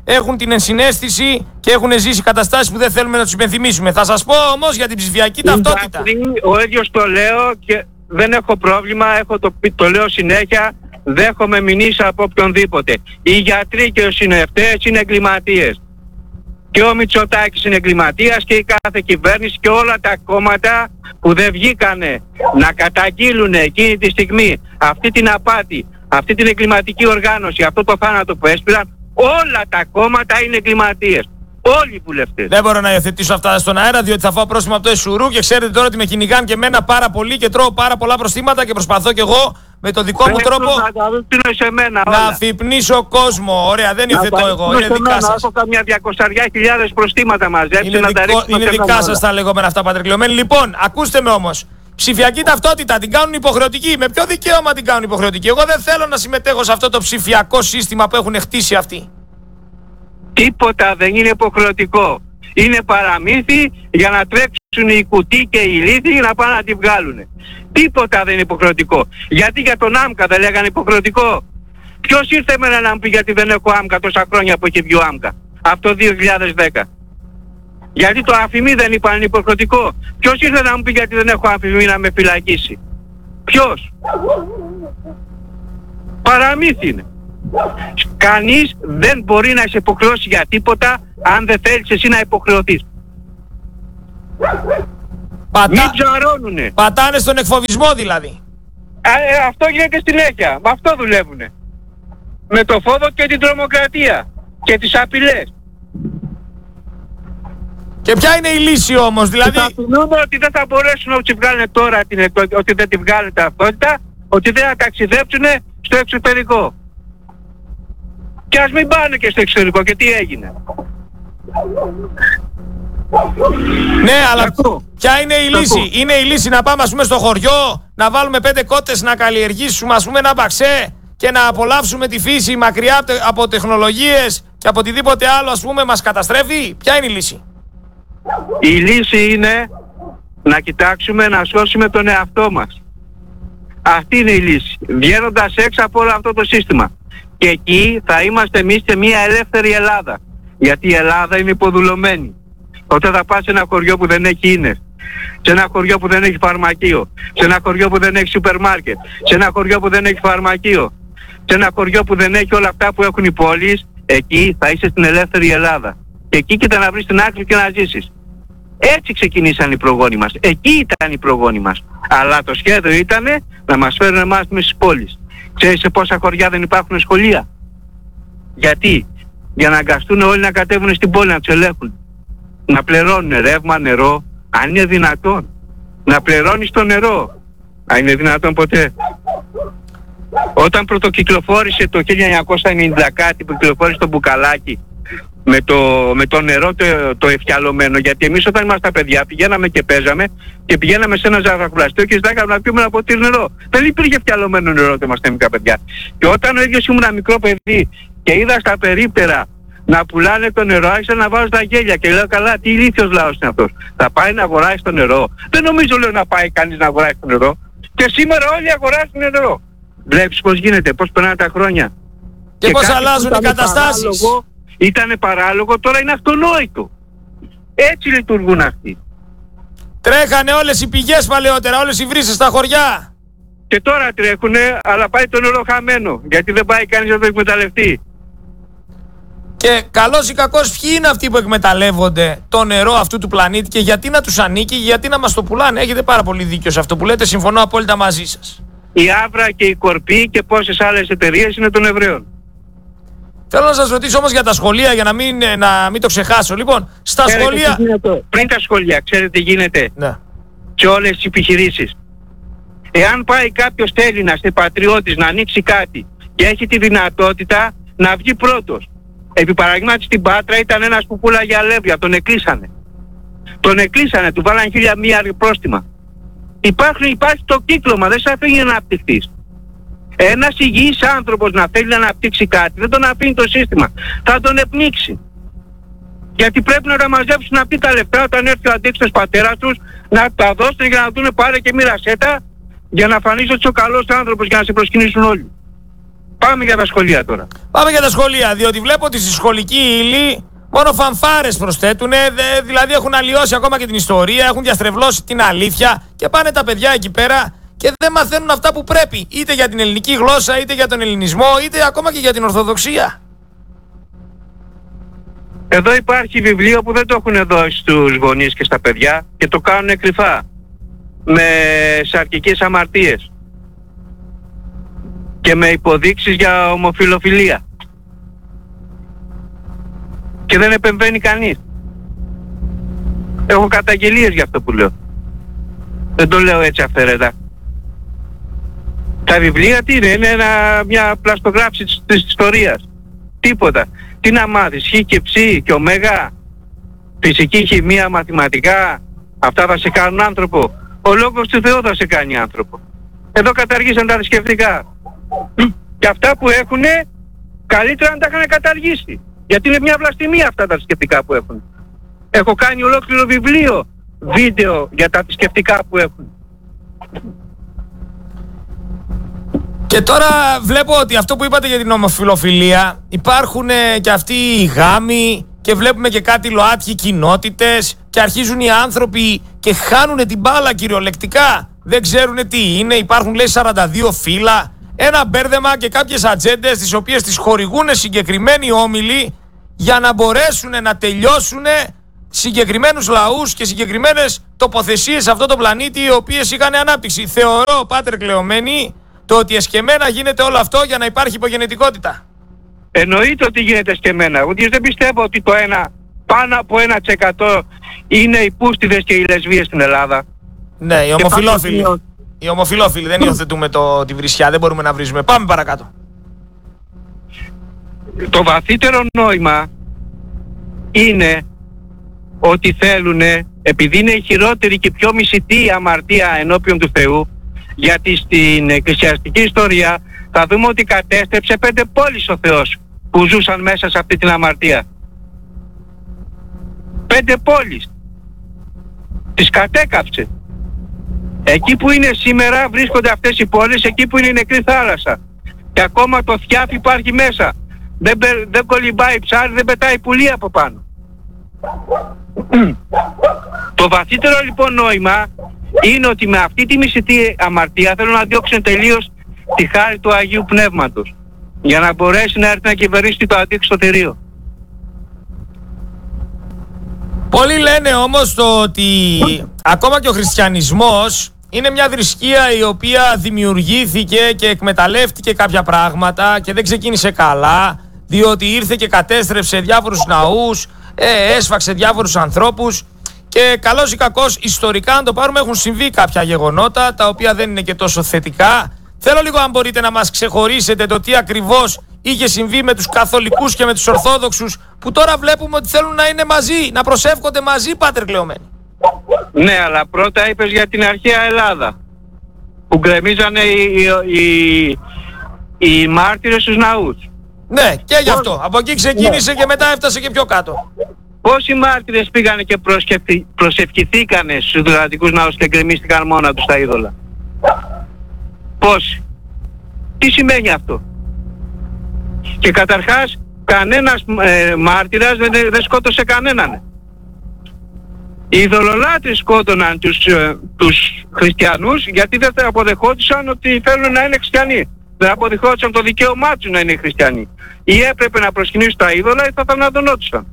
Speaker 12: έχουν την ενσυναίσθηση και έχουν ζήσει καταστάσεις που δεν θέλουμε να τους υπενθυμίσουμε. Θα σας πω όμως για την ψηφιακή ταυτότητα.
Speaker 13: Ο ίδιος το λέω και δεν έχω πρόβλημα, το λέω συνέχεια, δέχομαι μηνύσεις από οποιονδήποτε. Οι γιατροί και οι συνευτές είναι εγκληματίες. Και ο Μητσοτάκης είναι εγκληματίας και η κάθε κυβέρνηση και όλα τα κόμματα που δεν βγήκανε να καταγγείλουν εκείνη τη στιγμή αυτή την απάτη, αυτή την εγκληματική οργάνωση, αυτό το θάνατο που έσπηραν, όλα τα κόμματα είναι εγκληματίες. Όλοι οι βουλευτές.
Speaker 12: Δεν μπορώ να υιοθετήσω αυτά στον αέρα, διότι θα φάω πρόστιμο από το Εσουρού και ξέρετε τώρα ότι με κυνηγάνε και εμένα πάρα πολύ και τρώω πάρα πολλά προστήματα και προσπαθώ κι εγώ με το δικό μου τρόπο να αφυπνήσω κόσμο. Ωραία, δεν υιοθετώ εγώ, είναι δικά σας.
Speaker 13: Έχω καμιά 200.000 προστήματα μαζέψει να τα ρίξουμε.
Speaker 12: Είναι δικά σας τα λεγόμενα αυτά πατρικλειωμένοι. Λοιπόν, ακούστε με όμως. Ψηφιακή ταυτότητα την κάνουν υποχρεωτική. Με ποιο δικαίωμα την κάνουν υποχρεωτική? Εγώ δεν θέλω να συμμετέχω σε αυτό το ψηφιακό σύστημα που έχουν χτίσει αυτοί.
Speaker 13: Τίποτα δεν είναι υποχρεωτικό. Είναι παραμύθι για να τρέξουν οι κουτί και οι λύθοι να πάνε να τη βγάλουν. Τίποτα δεν είναι υποχρεωτικό. Γιατί για τον ΆΜΚΑ δεν λέγανε υποχρεωτικό? Ποιος ήρθε εμένα να μου πει γιατί δεν έχω ΆΜΚΑ τόσα χρόνια που έχει βγει ο ΆΜΚΑ? Από το 2010. Γιατί το αφημί δεν είπαν είναι υποχρεωτικό? Ποιος ήρθε να μου πει γιατί δεν έχω αφημί να με φυλακίσει? Ποιος? Παραμύθι είναι. Κανείς δεν μπορεί να σε υποχρεώσει για τίποτα αν δεν θέλεις εσύ να υποχρεωθείς. Μην ψαρώνουνε.
Speaker 12: Πατάνε στον εκφοβισμό δηλαδή.
Speaker 13: Αυτό γίνεται συνέχεια. Με αυτό δουλεύουνε. Με το φόβο και την τρομοκρατία και τις απειλές.
Speaker 12: Και ποια είναι η λύση όμως? Δηλαδή
Speaker 13: θα απειλούν ότι δεν θα μπορέσουν να τη βγάλουν τώρα ότι δεν τη βγάλουν ταυτότητα, ότι δεν θα ταξιδέψουν στο εξωτερικό. Και ας μην πάνε και στο εξωτερικό. Και τι έγινε?
Speaker 12: Ναι, αλλά ποια είναι η λύση? Είναι η λύση να πάμε ας πούμε στο χωριό, να βάλουμε 5 κότες να καλλιεργήσουμε ας πούμε ένα μπαξέ και να απολαύσουμε τη φύση μακριά από τεχνολογίες και από οτιδήποτε άλλο ας πούμε μας καταστρέφει? Ποια είναι η λύση?
Speaker 13: Η λύση είναι να κοιτάξουμε να σώσουμε τον εαυτό μας. Αυτή είναι η λύση. Βγαίνοντας έξω από όλο αυτό το σύστημα. Και εκεί θα είμαστε εμείς σε μια ελεύθερη Ελλάδα. Γιατί η Ελλάδα είναι υποδουλωμένη. Όταν θα πας σε ένα χωριό που δεν έχει ίνες, σε ένα χωριό που δεν έχει φαρμακείο, σε ένα χωριό που δεν έχει σούπερ μάρκετ, σε ένα χωριό που δεν έχει φαρμακείο, σε ένα χωριό που δεν έχει όλα αυτά που έχουν οι πόλεις, εκεί θα είσαι στην ελεύθερη Ελλάδα. Και εκεί κοίτα να βρεις την άκρη και να ζήσεις. Έτσι ξεκινήσαν οι προγόνοι μας. Εκεί ήταν οι προγόνοι μας. Αλλά το σχέδιο ήταν να μας φέρουν εμάς μες στις πόλεις. Ξέρεις σε πόσα χωριά δεν υπάρχουν σχολεία? Γιατί? Για να αγκαστούν όλοι να κατέβουν στην πόλη να τους ελέγχουν. Να πληρώνουν ρεύμα, νερό, αν είναι δυνατόν. Να πληρώνεις το νερό. Αν είναι δυνατόν ποτέ. Όταν πρωτοκυκλοφόρησε το 1990 κάτι που κυκλοφόρησε το μπουκαλάκι με το νερό το ευκιαλωμένο, γιατί εμείς όταν ήμασταν παιδιά πηγαίναμε και παίζαμε και πηγαίναμε σε ένα ζαχαροπλαστείο και ζητάγαμε να πιούμε ένα ποτήρι νερό. Δεν υπήρχε ευκιαλωμένο νερό όταν ήμασταν μικρά παιδιά. Και όταν ο ίδιος ήμουν μικρό παιδί και είδα στα περίπτερα να πουλάνε το νερό, άρχισα να βάζω τα γέλια και λέω καλά, τι ηλίθιος λαός είναι αυτός. Θα πάει να αγοράσει το νερό? Δεν νομίζω, λέω, να πάει κανείς να αγοράσει το νερό. Και σήμερα όλοι αγοράζουν νερό. Βλέπεις πώς γίνεται, πώς περνάνε τα χρόνια.
Speaker 12: Και πώς αλλάζουν οι καταστάσεις.
Speaker 13: Ήτανε παράλογο, τώρα είναι αυτονόητο. Έτσι λειτουργούν αυτοί.
Speaker 12: Τρέχανε όλες οι πηγές παλαιότερα, όλες οι βρύσες στα χωριά.
Speaker 13: Και τώρα τρέχουνε, αλλά πάει το νερό χαμένο. Γιατί δεν πάει κανείς να το εκμεταλλευτεί.
Speaker 12: Και καλώς ή κακώς ποιοι είναι αυτοί που εκμεταλλεύονται το νερό αυτού του πλανήτη και γιατί να τους ανήκει, γιατί να μας το πουλάνε? Έχετε πάρα πολύ δίκιο σε αυτό που λέτε, συμφωνώ απόλυτα μαζί σας.
Speaker 13: Η Άβρα και η Κορπή και πόσες άλλες εταιρείες είναι των Εβραίων.
Speaker 12: Θέλω να σας ρωτήσω όμως για τα σχολεία, για να μην το ξεχάσω. Λοιπόν, στα σχολεία...
Speaker 13: Πριν τα σχολεία, ξέρετε τι γίνεται?
Speaker 12: Ναι.
Speaker 13: Σε όλες τις επιχειρήσεις. Εάν πάει κάποιος Έλληνας πατριώτης να ανοίξει κάτι και έχει τη δυνατότητα να βγει πρώτος. Επί παραδείγματι στην Πάτρα ήταν ένας που πουλάγε αλεύρια, τον εκλείσανε. Τον εκλείσανε, του βάλαν 1.001 πρόστιμα. Υπάρχει το κύκλωμα, δεν σε αφήνει να αναπτυχθείς. Ένας υγιής άνθρωπος να θέλει να αναπτύξει κάτι, δεν τον αφήνει το σύστημα. Θα τον επνίξει. Γιατί πρέπει να τα μαζέψουν αυτοί τα λεφτά όταν έρθει ο αντίξητος πατέρας τους, να τα δώσουν για να δουν πάρε και μοίρασέ τα, για να φανείς ότι είσαι ο καλός άνθρωπος, για να σε προσκυνήσουν όλοι. Πάμε για τα σχολεία τώρα.
Speaker 12: Πάμε για τα σχολεία, διότι βλέπω ότι στη σχολική ύλη μόνο φανφάρες προσθέτουνε, δηλαδή έχουν αλλοιώσει ακόμα και την ιστορία, έχουν διαστρεβλώσει την αλήθεια και πάνε τα παιδιά εκεί πέρα και δεν μαθαίνουν αυτά που πρέπει, είτε για την ελληνική γλώσσα, είτε για τον ελληνισμό, είτε ακόμα και για την Ορθοδοξία.
Speaker 13: Εδώ υπάρχει βιβλίο που δεν το έχουν δώσει στους γονείς και στα παιδιά και το κάνουν κρυφά, με σαρκικές αμαρτίες και με υποδείξεις για ομοφιλοφιλία. Και δεν επεμβαίνει κανείς. Έχω καταγγελίες για αυτό που λέω. Δεν το λέω έτσι αυθαίρετα. Τα βιβλία τι είναι μια πλαστογράφηση της ιστορίας. Τίποτα. Τι να μάθεις, χ και ψ και ωμέγα, φυσική, χημεία, μαθηματικά, αυτά θα σε κάνουν άνθρωπο. Ο λόγος του Θεού θα σε κάνει άνθρωπο. Εδώ καταργήσαν τα θρησκευτικά. Και αυτά που έχουνε, καλύτερα να τα είχαν καταργήσει. Γιατί είναι μια βλαστημία αυτά τα θρησκευτικά που έχουν. Έχω κάνει ολόκληρο βιβλίο, βίντεο για τα θρησκευτικά που έχουν.
Speaker 12: Και τώρα βλέπω ότι αυτό που είπατε για την ομοφιλοφιλία, υπάρχουν και αυτοί οι γάμοι και βλέπουμε και κάτι ΛΟΑΤΚΙ κοινότητες και αρχίζουν οι άνθρωποι και χάνουν την μπάλα κυριολεκτικά. Δεν ξέρουν τι είναι, υπάρχουν λέει 42 φύλλα, ένα μπέρδεμα και κάποιες ατζέντες τις οποίες τις χορηγούν συγκεκριμένοι όμιλοι για να μπορέσουν να τελειώσουν συγκεκριμένους λαούς και συγκεκριμένες τοποθεσίες σε αυτό το πλανήτη οι οποίες είχαν ανάπτυξη. Θεωρώ, πάτερ κλεωμένοι, το ότι εσκεμμένα γίνεται όλο αυτό για να υπάρχει υπογενετικότητα.
Speaker 13: Εννοείται ότι γίνεται εσκεμμένα. Εγώ δεν πιστεύω ότι το πάνω από 1% είναι οι πούστιδες και οι λεσβείες στην Ελλάδα.
Speaker 12: Ναι, οι ομοφυλόφιλοι. Οι ομοφυλόφιλοι, δεν υιοθετούμε τη βρισιά, δεν μπορούμε να βρίζουμε. Πάμε παρακάτω.
Speaker 13: Το βαθύτερο νόημα είναι ότι θέλουνε, επειδή είναι η χειρότερη και πιο μισητή αμαρτία ενώπιον του Θεού, γιατί στην εκκλησιαστική ιστορία θα δούμε ότι κατέστρεψε 5 πόλεις ο Θεός που ζούσαν μέσα σε αυτή την αμαρτία. 5 πόλεις. Τις κατέκαψε. Εκεί που είναι σήμερα βρίσκονται αυτές οι πόλεις, εκεί που είναι η νεκρή θάλασσα. Και ακόμα το θιάφι υπάρχει μέσα. Δεν κολυμπάει ψάρι, δεν πετάει πουλί από πάνω. Το βαθύτερο λοιπόν νόημα είναι ότι με αυτή τη μισητή αμαρτία θέλουν να διώξουν τελείως τη χάρη του Αγίου Πνεύματος για να μπορέσει να έρθει να κυβερνήσει το αντίξωτο θηρίο.
Speaker 12: Πολλοί λένε όμως το ότι ακόμα και ο χριστιανισμός είναι μια θρησκεία η οποία δημιουργήθηκε και εκμεταλλεύτηκε κάποια πράγματα και δεν ξεκίνησε καλά, διότι ήρθε και κατέστρεψε διάφορους ναούς, έσφαξε διάφορους ανθρώπους και καλώς ή κακώς ιστορικά αν το πάρουμε έχουν συμβεί κάποια γεγονότα τα οποία δεν είναι και τόσο θετικά. Θέλω λίγο αν μπορείτε να μας ξεχωρίσετε το τι ακριβώς είχε συμβεί με τους καθολικούς και με τους ορθόδοξους που τώρα βλέπουμε ότι θέλουν να είναι μαζί, να προσεύχονται μαζί, πάτερ κλεωμένοι.
Speaker 13: Ναι, αλλά πρώτα είπες για την αρχαία Ελλάδα που γκρεμίζανε οι μάρτυρες στους ναούς.
Speaker 12: Ναι, και γι' αυτό. Από εκεί ξεκίνησε και μετά έφτασε και πιο κάτω.
Speaker 13: Πόσοι μάρτυρες πήγανε και προσευχηθήκανε στους δωρατικούς ναούς και γκρεμίστηκαν μόνα τους τα είδωλα? Πόσοι? Τι σημαίνει αυτό? Και καταρχάς κανένας μάρτυρας δεν σκότωσε κανέναν. Οι ειδωλολάτρες σκότωναν τους χριστιανούς γιατί δεν θα αποδεχόντουσαν ότι θέλουν να είναι χριστιανοί. Δεν αποδεχόντουσαν το δικαίωμά τους να είναι χριστιανοί. Ή έπρεπε να προσκυνήσουν τα είδωλα ή θα θανατωνόντουσαν.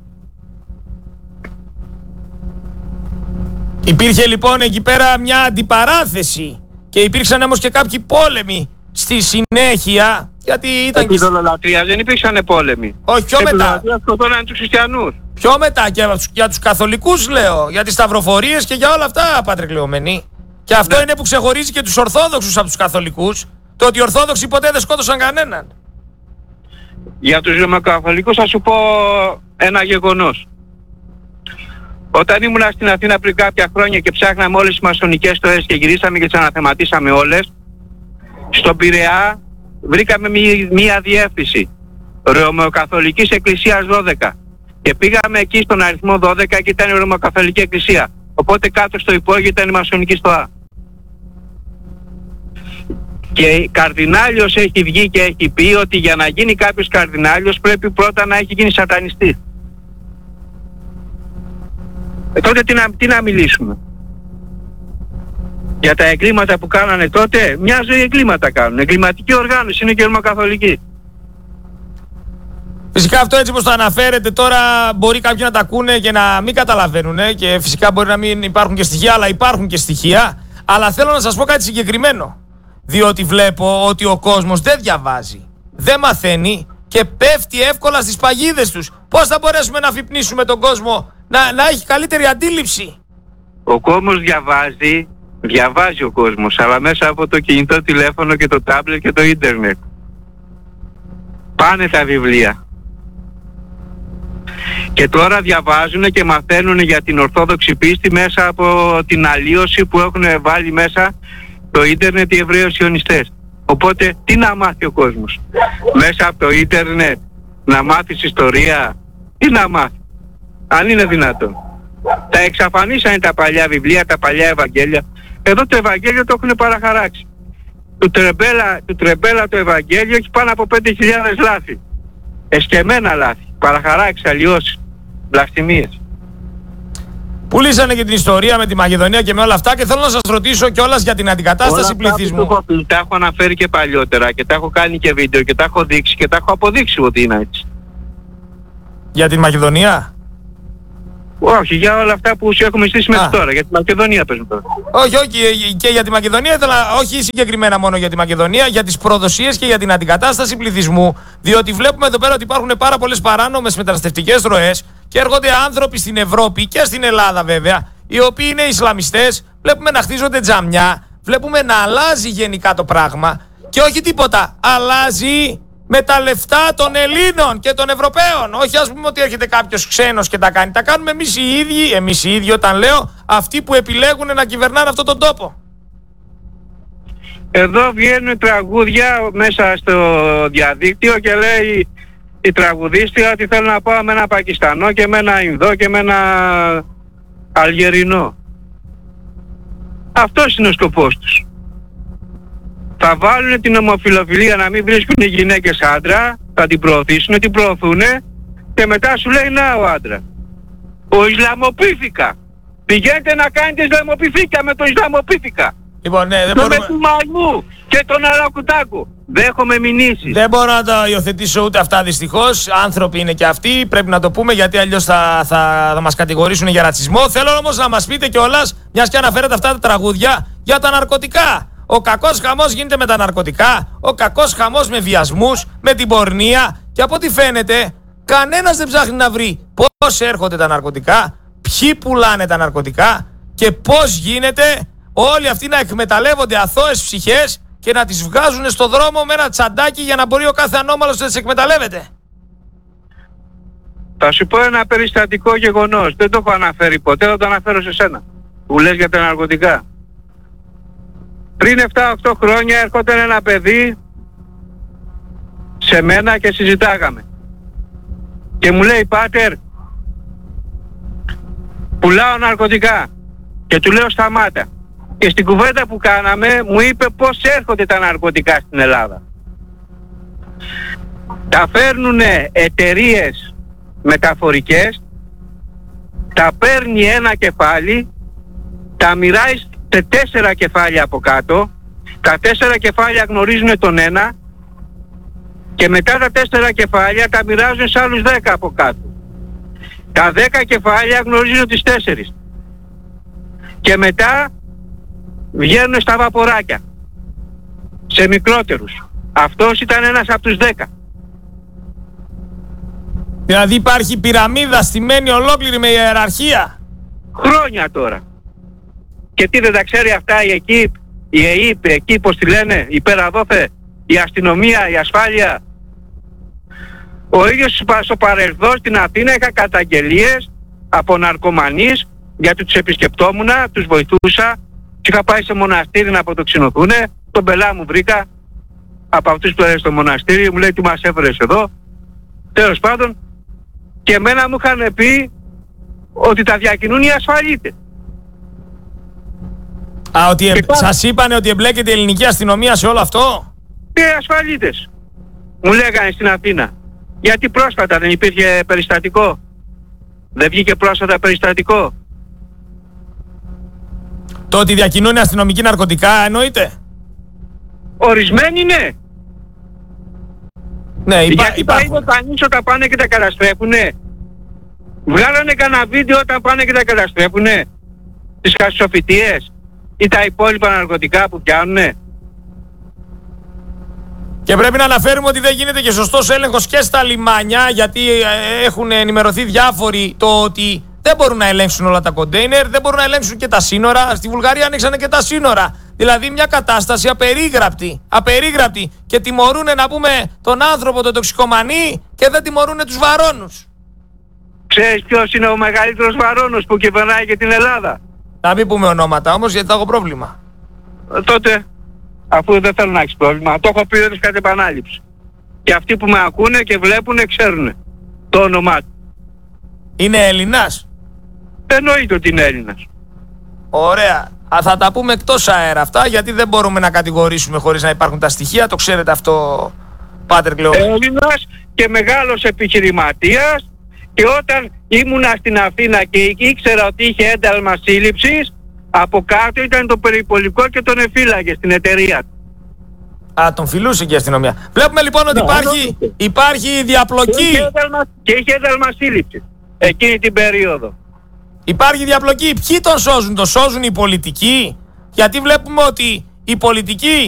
Speaker 12: Υπήρχε λοιπόν εκεί πέρα μια αντιπαράθεση και υπήρξαν όμως και κάποιοι πόλεμοι στη συνέχεια γιατί ήταν
Speaker 13: και... ειδωλολατρίας δεν υπήρξαν πόλεμοι.
Speaker 12: Όχι, πιο μετά.
Speaker 13: Σκοτώναν τους χριστιανούς.
Speaker 12: Πιο μετά και για τους καθολικούς λέω, για τις σταυροφορίες και για όλα αυτά, πάτερ κλεωμένοι. Και αυτό ναι. Είναι που ξεχωρίζει και τους ορθόδοξους από τους καθολικούς, το ότι οι ορθόδοξοι ποτέ δεν σκότωσαν κανέναν.
Speaker 13: Για τους ρωμαιοκαθολικούς θα σου πω ένα γεγονός. Όταν ήμουν στην Αθήνα πριν κάποια χρόνια και ψάχναμε όλες τις μασονικές στοές και γυρίσαμε και τις αναθεματίσαμε όλες, στον Πειραιά βρήκαμε μία διεύθυνση Ρωμαιοκαθολικής Εκκλησίας 12 και πήγαμε εκεί στον αριθμό 12 και ήταν η Ρωμαιοκαθολική Εκκλησία, οπότε κάτω στο υπόγειο ήταν η μασονική στοά. Και καρδινάλιος έχει βγει και έχει πει ότι για να γίνει κάποιος καρδινάλιος πρέπει πρώτα να έχει γίνει σατανιστής. Τότε τι να μιλήσουμε? Για τα εγκλήματα που κάνανε τότε, μια ζωή εγκλήματα κάνουν. Εγκληματική οργάνωση είναι και ρωμακαθολική.
Speaker 12: Φυσικά αυτό έτσι όπως το αναφέρετε τώρα μπορεί κάποιοι να τα ακούνε και να μην καταλαβαίνουν και φυσικά μπορεί να μην υπάρχουν και στοιχεία, αλλά υπάρχουν και στοιχεία. Αλλά θέλω να σας πω κάτι συγκεκριμένο. Διότι βλέπω ότι ο κόσμος δεν διαβάζει, δεν μαθαίνει και πέφτει εύκολα στις παγίδες τους. Πώς θα μπορέσουμε να αφυπνίσουμε τον κόσμο να έχει καλύτερη αντίληψη?
Speaker 13: Ο κόσμος διαβάζει ο κόσμος, αλλά μέσα από το κινητό τηλέφωνο και το τάμπλετ και το ίντερνετ. Πάνε τα βιβλία. Και τώρα διαβάζουν και μαθαίνουν για την Ορθόδοξη πίστη μέσα από την αλλίωση που έχουν βάλει μέσα το ίντερνετ οι Εβραίοι Σιωνιστές. Οπότε τι να μάθει ο κόσμος? Μέσα από το ίντερνετ να μάθεις ιστορία? Τι να μάθει? Αν είναι δυνατόν. Τα εξαφανίσανε τα παλιά βιβλία, τα παλιά Ευαγγέλια. Εδώ το Ευαγγέλιο το έχουν παραχαράξει. Του Τρεμπέλα το Ευαγγέλιο έχει πάνω από 5.000 λάθη. Εσκεμμένα λάθη. Παραχαράξει, αλλοιώσεις, βλαστημίες.
Speaker 12: Πουλήσανε και την ιστορία με τη Μακεδονία και με όλα αυτά και θέλω να σας ρωτήσω κιόλας για την αντικατάσταση πληθυσμού.
Speaker 13: Τα έχω αναφέρει και παλιότερα και τα έχω κάνει και βίντεο και τα έχω δείξει και τα έχω αποδείξει ότι είναι έτσι.
Speaker 12: Για την Μακεδονία?
Speaker 13: Όχι, για όλα αυτά που σου έχουμε στήσει μέχρι τώρα. Για τη Μακεδονία παίζουν τώρα.
Speaker 12: Όχι, και για τη Μακεδονία ήθελα, όχι συγκεκριμένα μόνο για τη Μακεδονία, για τις προδοσίες και για την αντικατάσταση πληθυσμού. Διότι βλέπουμε εδώ πέρα ότι υπάρχουν πάρα πολλές παράνομες μεταναστευτικές ροές και έρχονται άνθρωποι στην Ευρώπη και στην Ελλάδα βέβαια, οι οποίοι είναι Ισλαμιστές. Βλέπουμε να χτίζονται τζαμιά, βλέπουμε να αλλάζει γενικά το πράγμα και όχι τίποτα. Αλλάζει με τα λεφτά των Ελλήνων και των Ευρωπαίων. Όχι ας πούμε ότι έρχεται κάποιος ξένος και τα κάνει. Τα κάνουμε εμείς οι ίδιοι όταν λέω αυτοί που επιλέγουν να κυβερνάνε αυτόν τον τόπο.
Speaker 13: Εδώ βγαίνουν τραγούδια μέσα στο διαδίκτυο και λέει η τραγουδίστρια ότι θέλω να πάω με ένα Πακιστανό και με ένα Ινδό και με ένα Αλγερινό. Αυτός είναι ο σκοπός τους. Θα βάλουν την ομοφιλοφιλία να μην βρίσκουν οι γυναίκες άντρα, θα την προωθήσουν, την προωθούν και μετά σου λέει να ο άντρα. Ο Ισλαμοποιήθηκα. Πηγαίνετε να κάνετε Ισλαμοποιήθηκα με το Ισλαμοποιήθηκα.
Speaker 12: Λοιπόν, ναι, δεν
Speaker 13: μπορούμε... Με του Μαγμού και τον Αλακουτάκου. Δέχομαι μηνύσεις.
Speaker 12: Δεν μπορώ να τα υιοθετήσω ούτε αυτά δυστυχώς. Άνθρωποι είναι και αυτοί, πρέπει να το πούμε γιατί αλλιώς θα μας κατηγορήσουν για ρατσισμό. Θέλω όμως να μας πείτε κιόλας, μιας και αναφέρετε αυτά τα τραγούδια, για τα ναρκωτικά. Ο κακός χαμός γίνεται με τα ναρκωτικά, ο κακός χαμός με βιασμούς, με την πορνεία και από ό,τι φαίνεται κανένας δεν ψάχνει να βρει πώς έρχονται τα ναρκωτικά, ποιοι πουλάνε τα ναρκωτικά και πώς γίνεται όλοι αυτοί να εκμεταλλεύονται αθώες ψυχές και να τις βγάζουν στο δρόμο με ένα τσαντάκι για να μπορεί ο κάθε ανώμαλος να τις εκμεταλλεύεται.
Speaker 13: Θα σου πω ένα περιστατικό γεγονός, δεν το έχω αναφέρει ποτέ, θα το αναφέρω σε σένα που λες για τα ναρκωτικά. Πριν 7-8 χρόνια έρχονταν ένα παιδί σε μένα και συζητάγαμε. Και μου λέει, πάτερ, πουλάω ναρκωτικά. Και του λέω σταμάτα. Και στην κουβέντα που κάναμε μου είπε πώς έρχονται τα ναρκωτικά στην Ελλάδα. Τα φέρνουνε εταιρείες μεταφορικές, τα παίρνει ένα κεφάλι, τα μοιράει σε 4 κεφάλια από κάτω, τα 4 κεφάλια γνωρίζουν τον ένα και μετά τα 4 κεφάλια τα μοιράζουν σε άλλους 10 από κάτω. Τα 10 κεφάλια γνωρίζουν τις 4 και μετά βγαίνουν στα βαποράκια σε μικρότερους. Αυτός ήταν ένας από τους 10.
Speaker 12: Δηλαδή υπάρχει πυραμίδα στημένη ολόκληρη με ιεραρχία.
Speaker 13: Χρόνια τώρα. Και τι δεν τα ξέρει αυτά η ΕΚΙΠ, η ΕΙΠ, εκεί πως τη λένε, η Περαδόθε, η αστυνομία, η ασφάλεια. Ο ίδιος στο παρελθόν στην Αθήνα είχα καταγγελίες από ναρκωμανείς γιατί τους επισκεπτόμουνα, τους βοηθούσα και είχα πάει σε μοναστήρι να αποτοξινωθούνε. Τον πελά μου βρήκα από αυτούς που έρχονται στο μοναστήρι, μου λέει τι μας έφερες εδώ. Τέλος πάντων, και εμένα μου είχαν πει ότι τα διακινούν οι ασφαλίτες.
Speaker 12: Σας είπανε ότι εμπλέκεται η ελληνική αστυνομία σε όλο αυτό?
Speaker 13: Και ασφαλίτες. Μου λέγανε στην Αθήνα. Γιατί πρόσφατα δεν υπήρχε περιστατικό? Δεν βγήκε πρόσφατα περιστατικό?
Speaker 12: Το ότι διακινούν αστυνομικοί ναρκωτικά εννοείται?
Speaker 13: Ορισμένοι ναι.
Speaker 12: Ναι,
Speaker 13: γιατί τα είδε κανείς όταν πάνε και τα καταστρέφουνε? Βγάλανε κανένα βίντεο όταν πάνε και τα καταστρέφουνε? Τις χασισοφυτίες ή τα υπόλοιπα ναρκωτικά που πιάνουνε?
Speaker 12: Και πρέπει να αναφέρουμε ότι δεν γίνεται και σωστός έλεγχος και στα λιμάνια, γιατί έχουν ενημερωθεί διάφοροι το ότι δεν μπορούν να ελέγξουν όλα τα κοντέινερ, δεν μπορούν να ελέγξουν και τα σύνορα. Στη Βουλγαρία ανοίξανε και τα σύνορα. Δηλαδή μια κατάσταση απερίγραπτη και τιμωρούν, να πούμε, τον άνθρωπο, τον τοξικομανή, και δεν τιμωρούν τους βαρώνους.
Speaker 13: Ξέρεις ποιος είναι ο μεγαλύτερος βαρώνος που κυβερνάει και την Ελλάδα?
Speaker 12: Να μην πούμε ονόματα όμως, γιατί θα έχω πρόβλημα.
Speaker 13: Τότε, αφού δεν θέλω να έχεις πρόβλημα, το έχω πει όλες κατ' επανάληψη. Και αυτοί που με ακούνε και βλέπουνε ξέρουνε το όνομά του.
Speaker 12: Είναι Έλληνας?
Speaker 13: Εννοείται ότι είναι Έλληνας.
Speaker 12: Ωραία. Θα τα πούμε εκτός αέρα αυτά, γιατί δεν μπορούμε να κατηγορήσουμε χωρίς να υπάρχουν τα στοιχεία. Το ξέρετε αυτό, Πάτερ Κλεό?
Speaker 13: Έλληνας και μεγάλος επιχειρηματίας, και όταν ήμουνα στην Αθήνα και ήξερα ότι είχε ένταλμα σύλληψης, από κάτω ήταν το περιπολικό και τον εφύλαγε στην εταιρεία του.
Speaker 12: Τον φιλούσε και η αστυνομία. Βλέπουμε λοιπόν ότι υπάρχει διαπλοκή.
Speaker 13: Και είχε ένταλμα σύλληψης εκείνη την περίοδο.
Speaker 12: Υπάρχει διαπλοκή. Ποιοι τον σώζουν? Τον σώζουν οι πολιτικοί? Γιατί βλέπουμε ότι οι πολιτικοί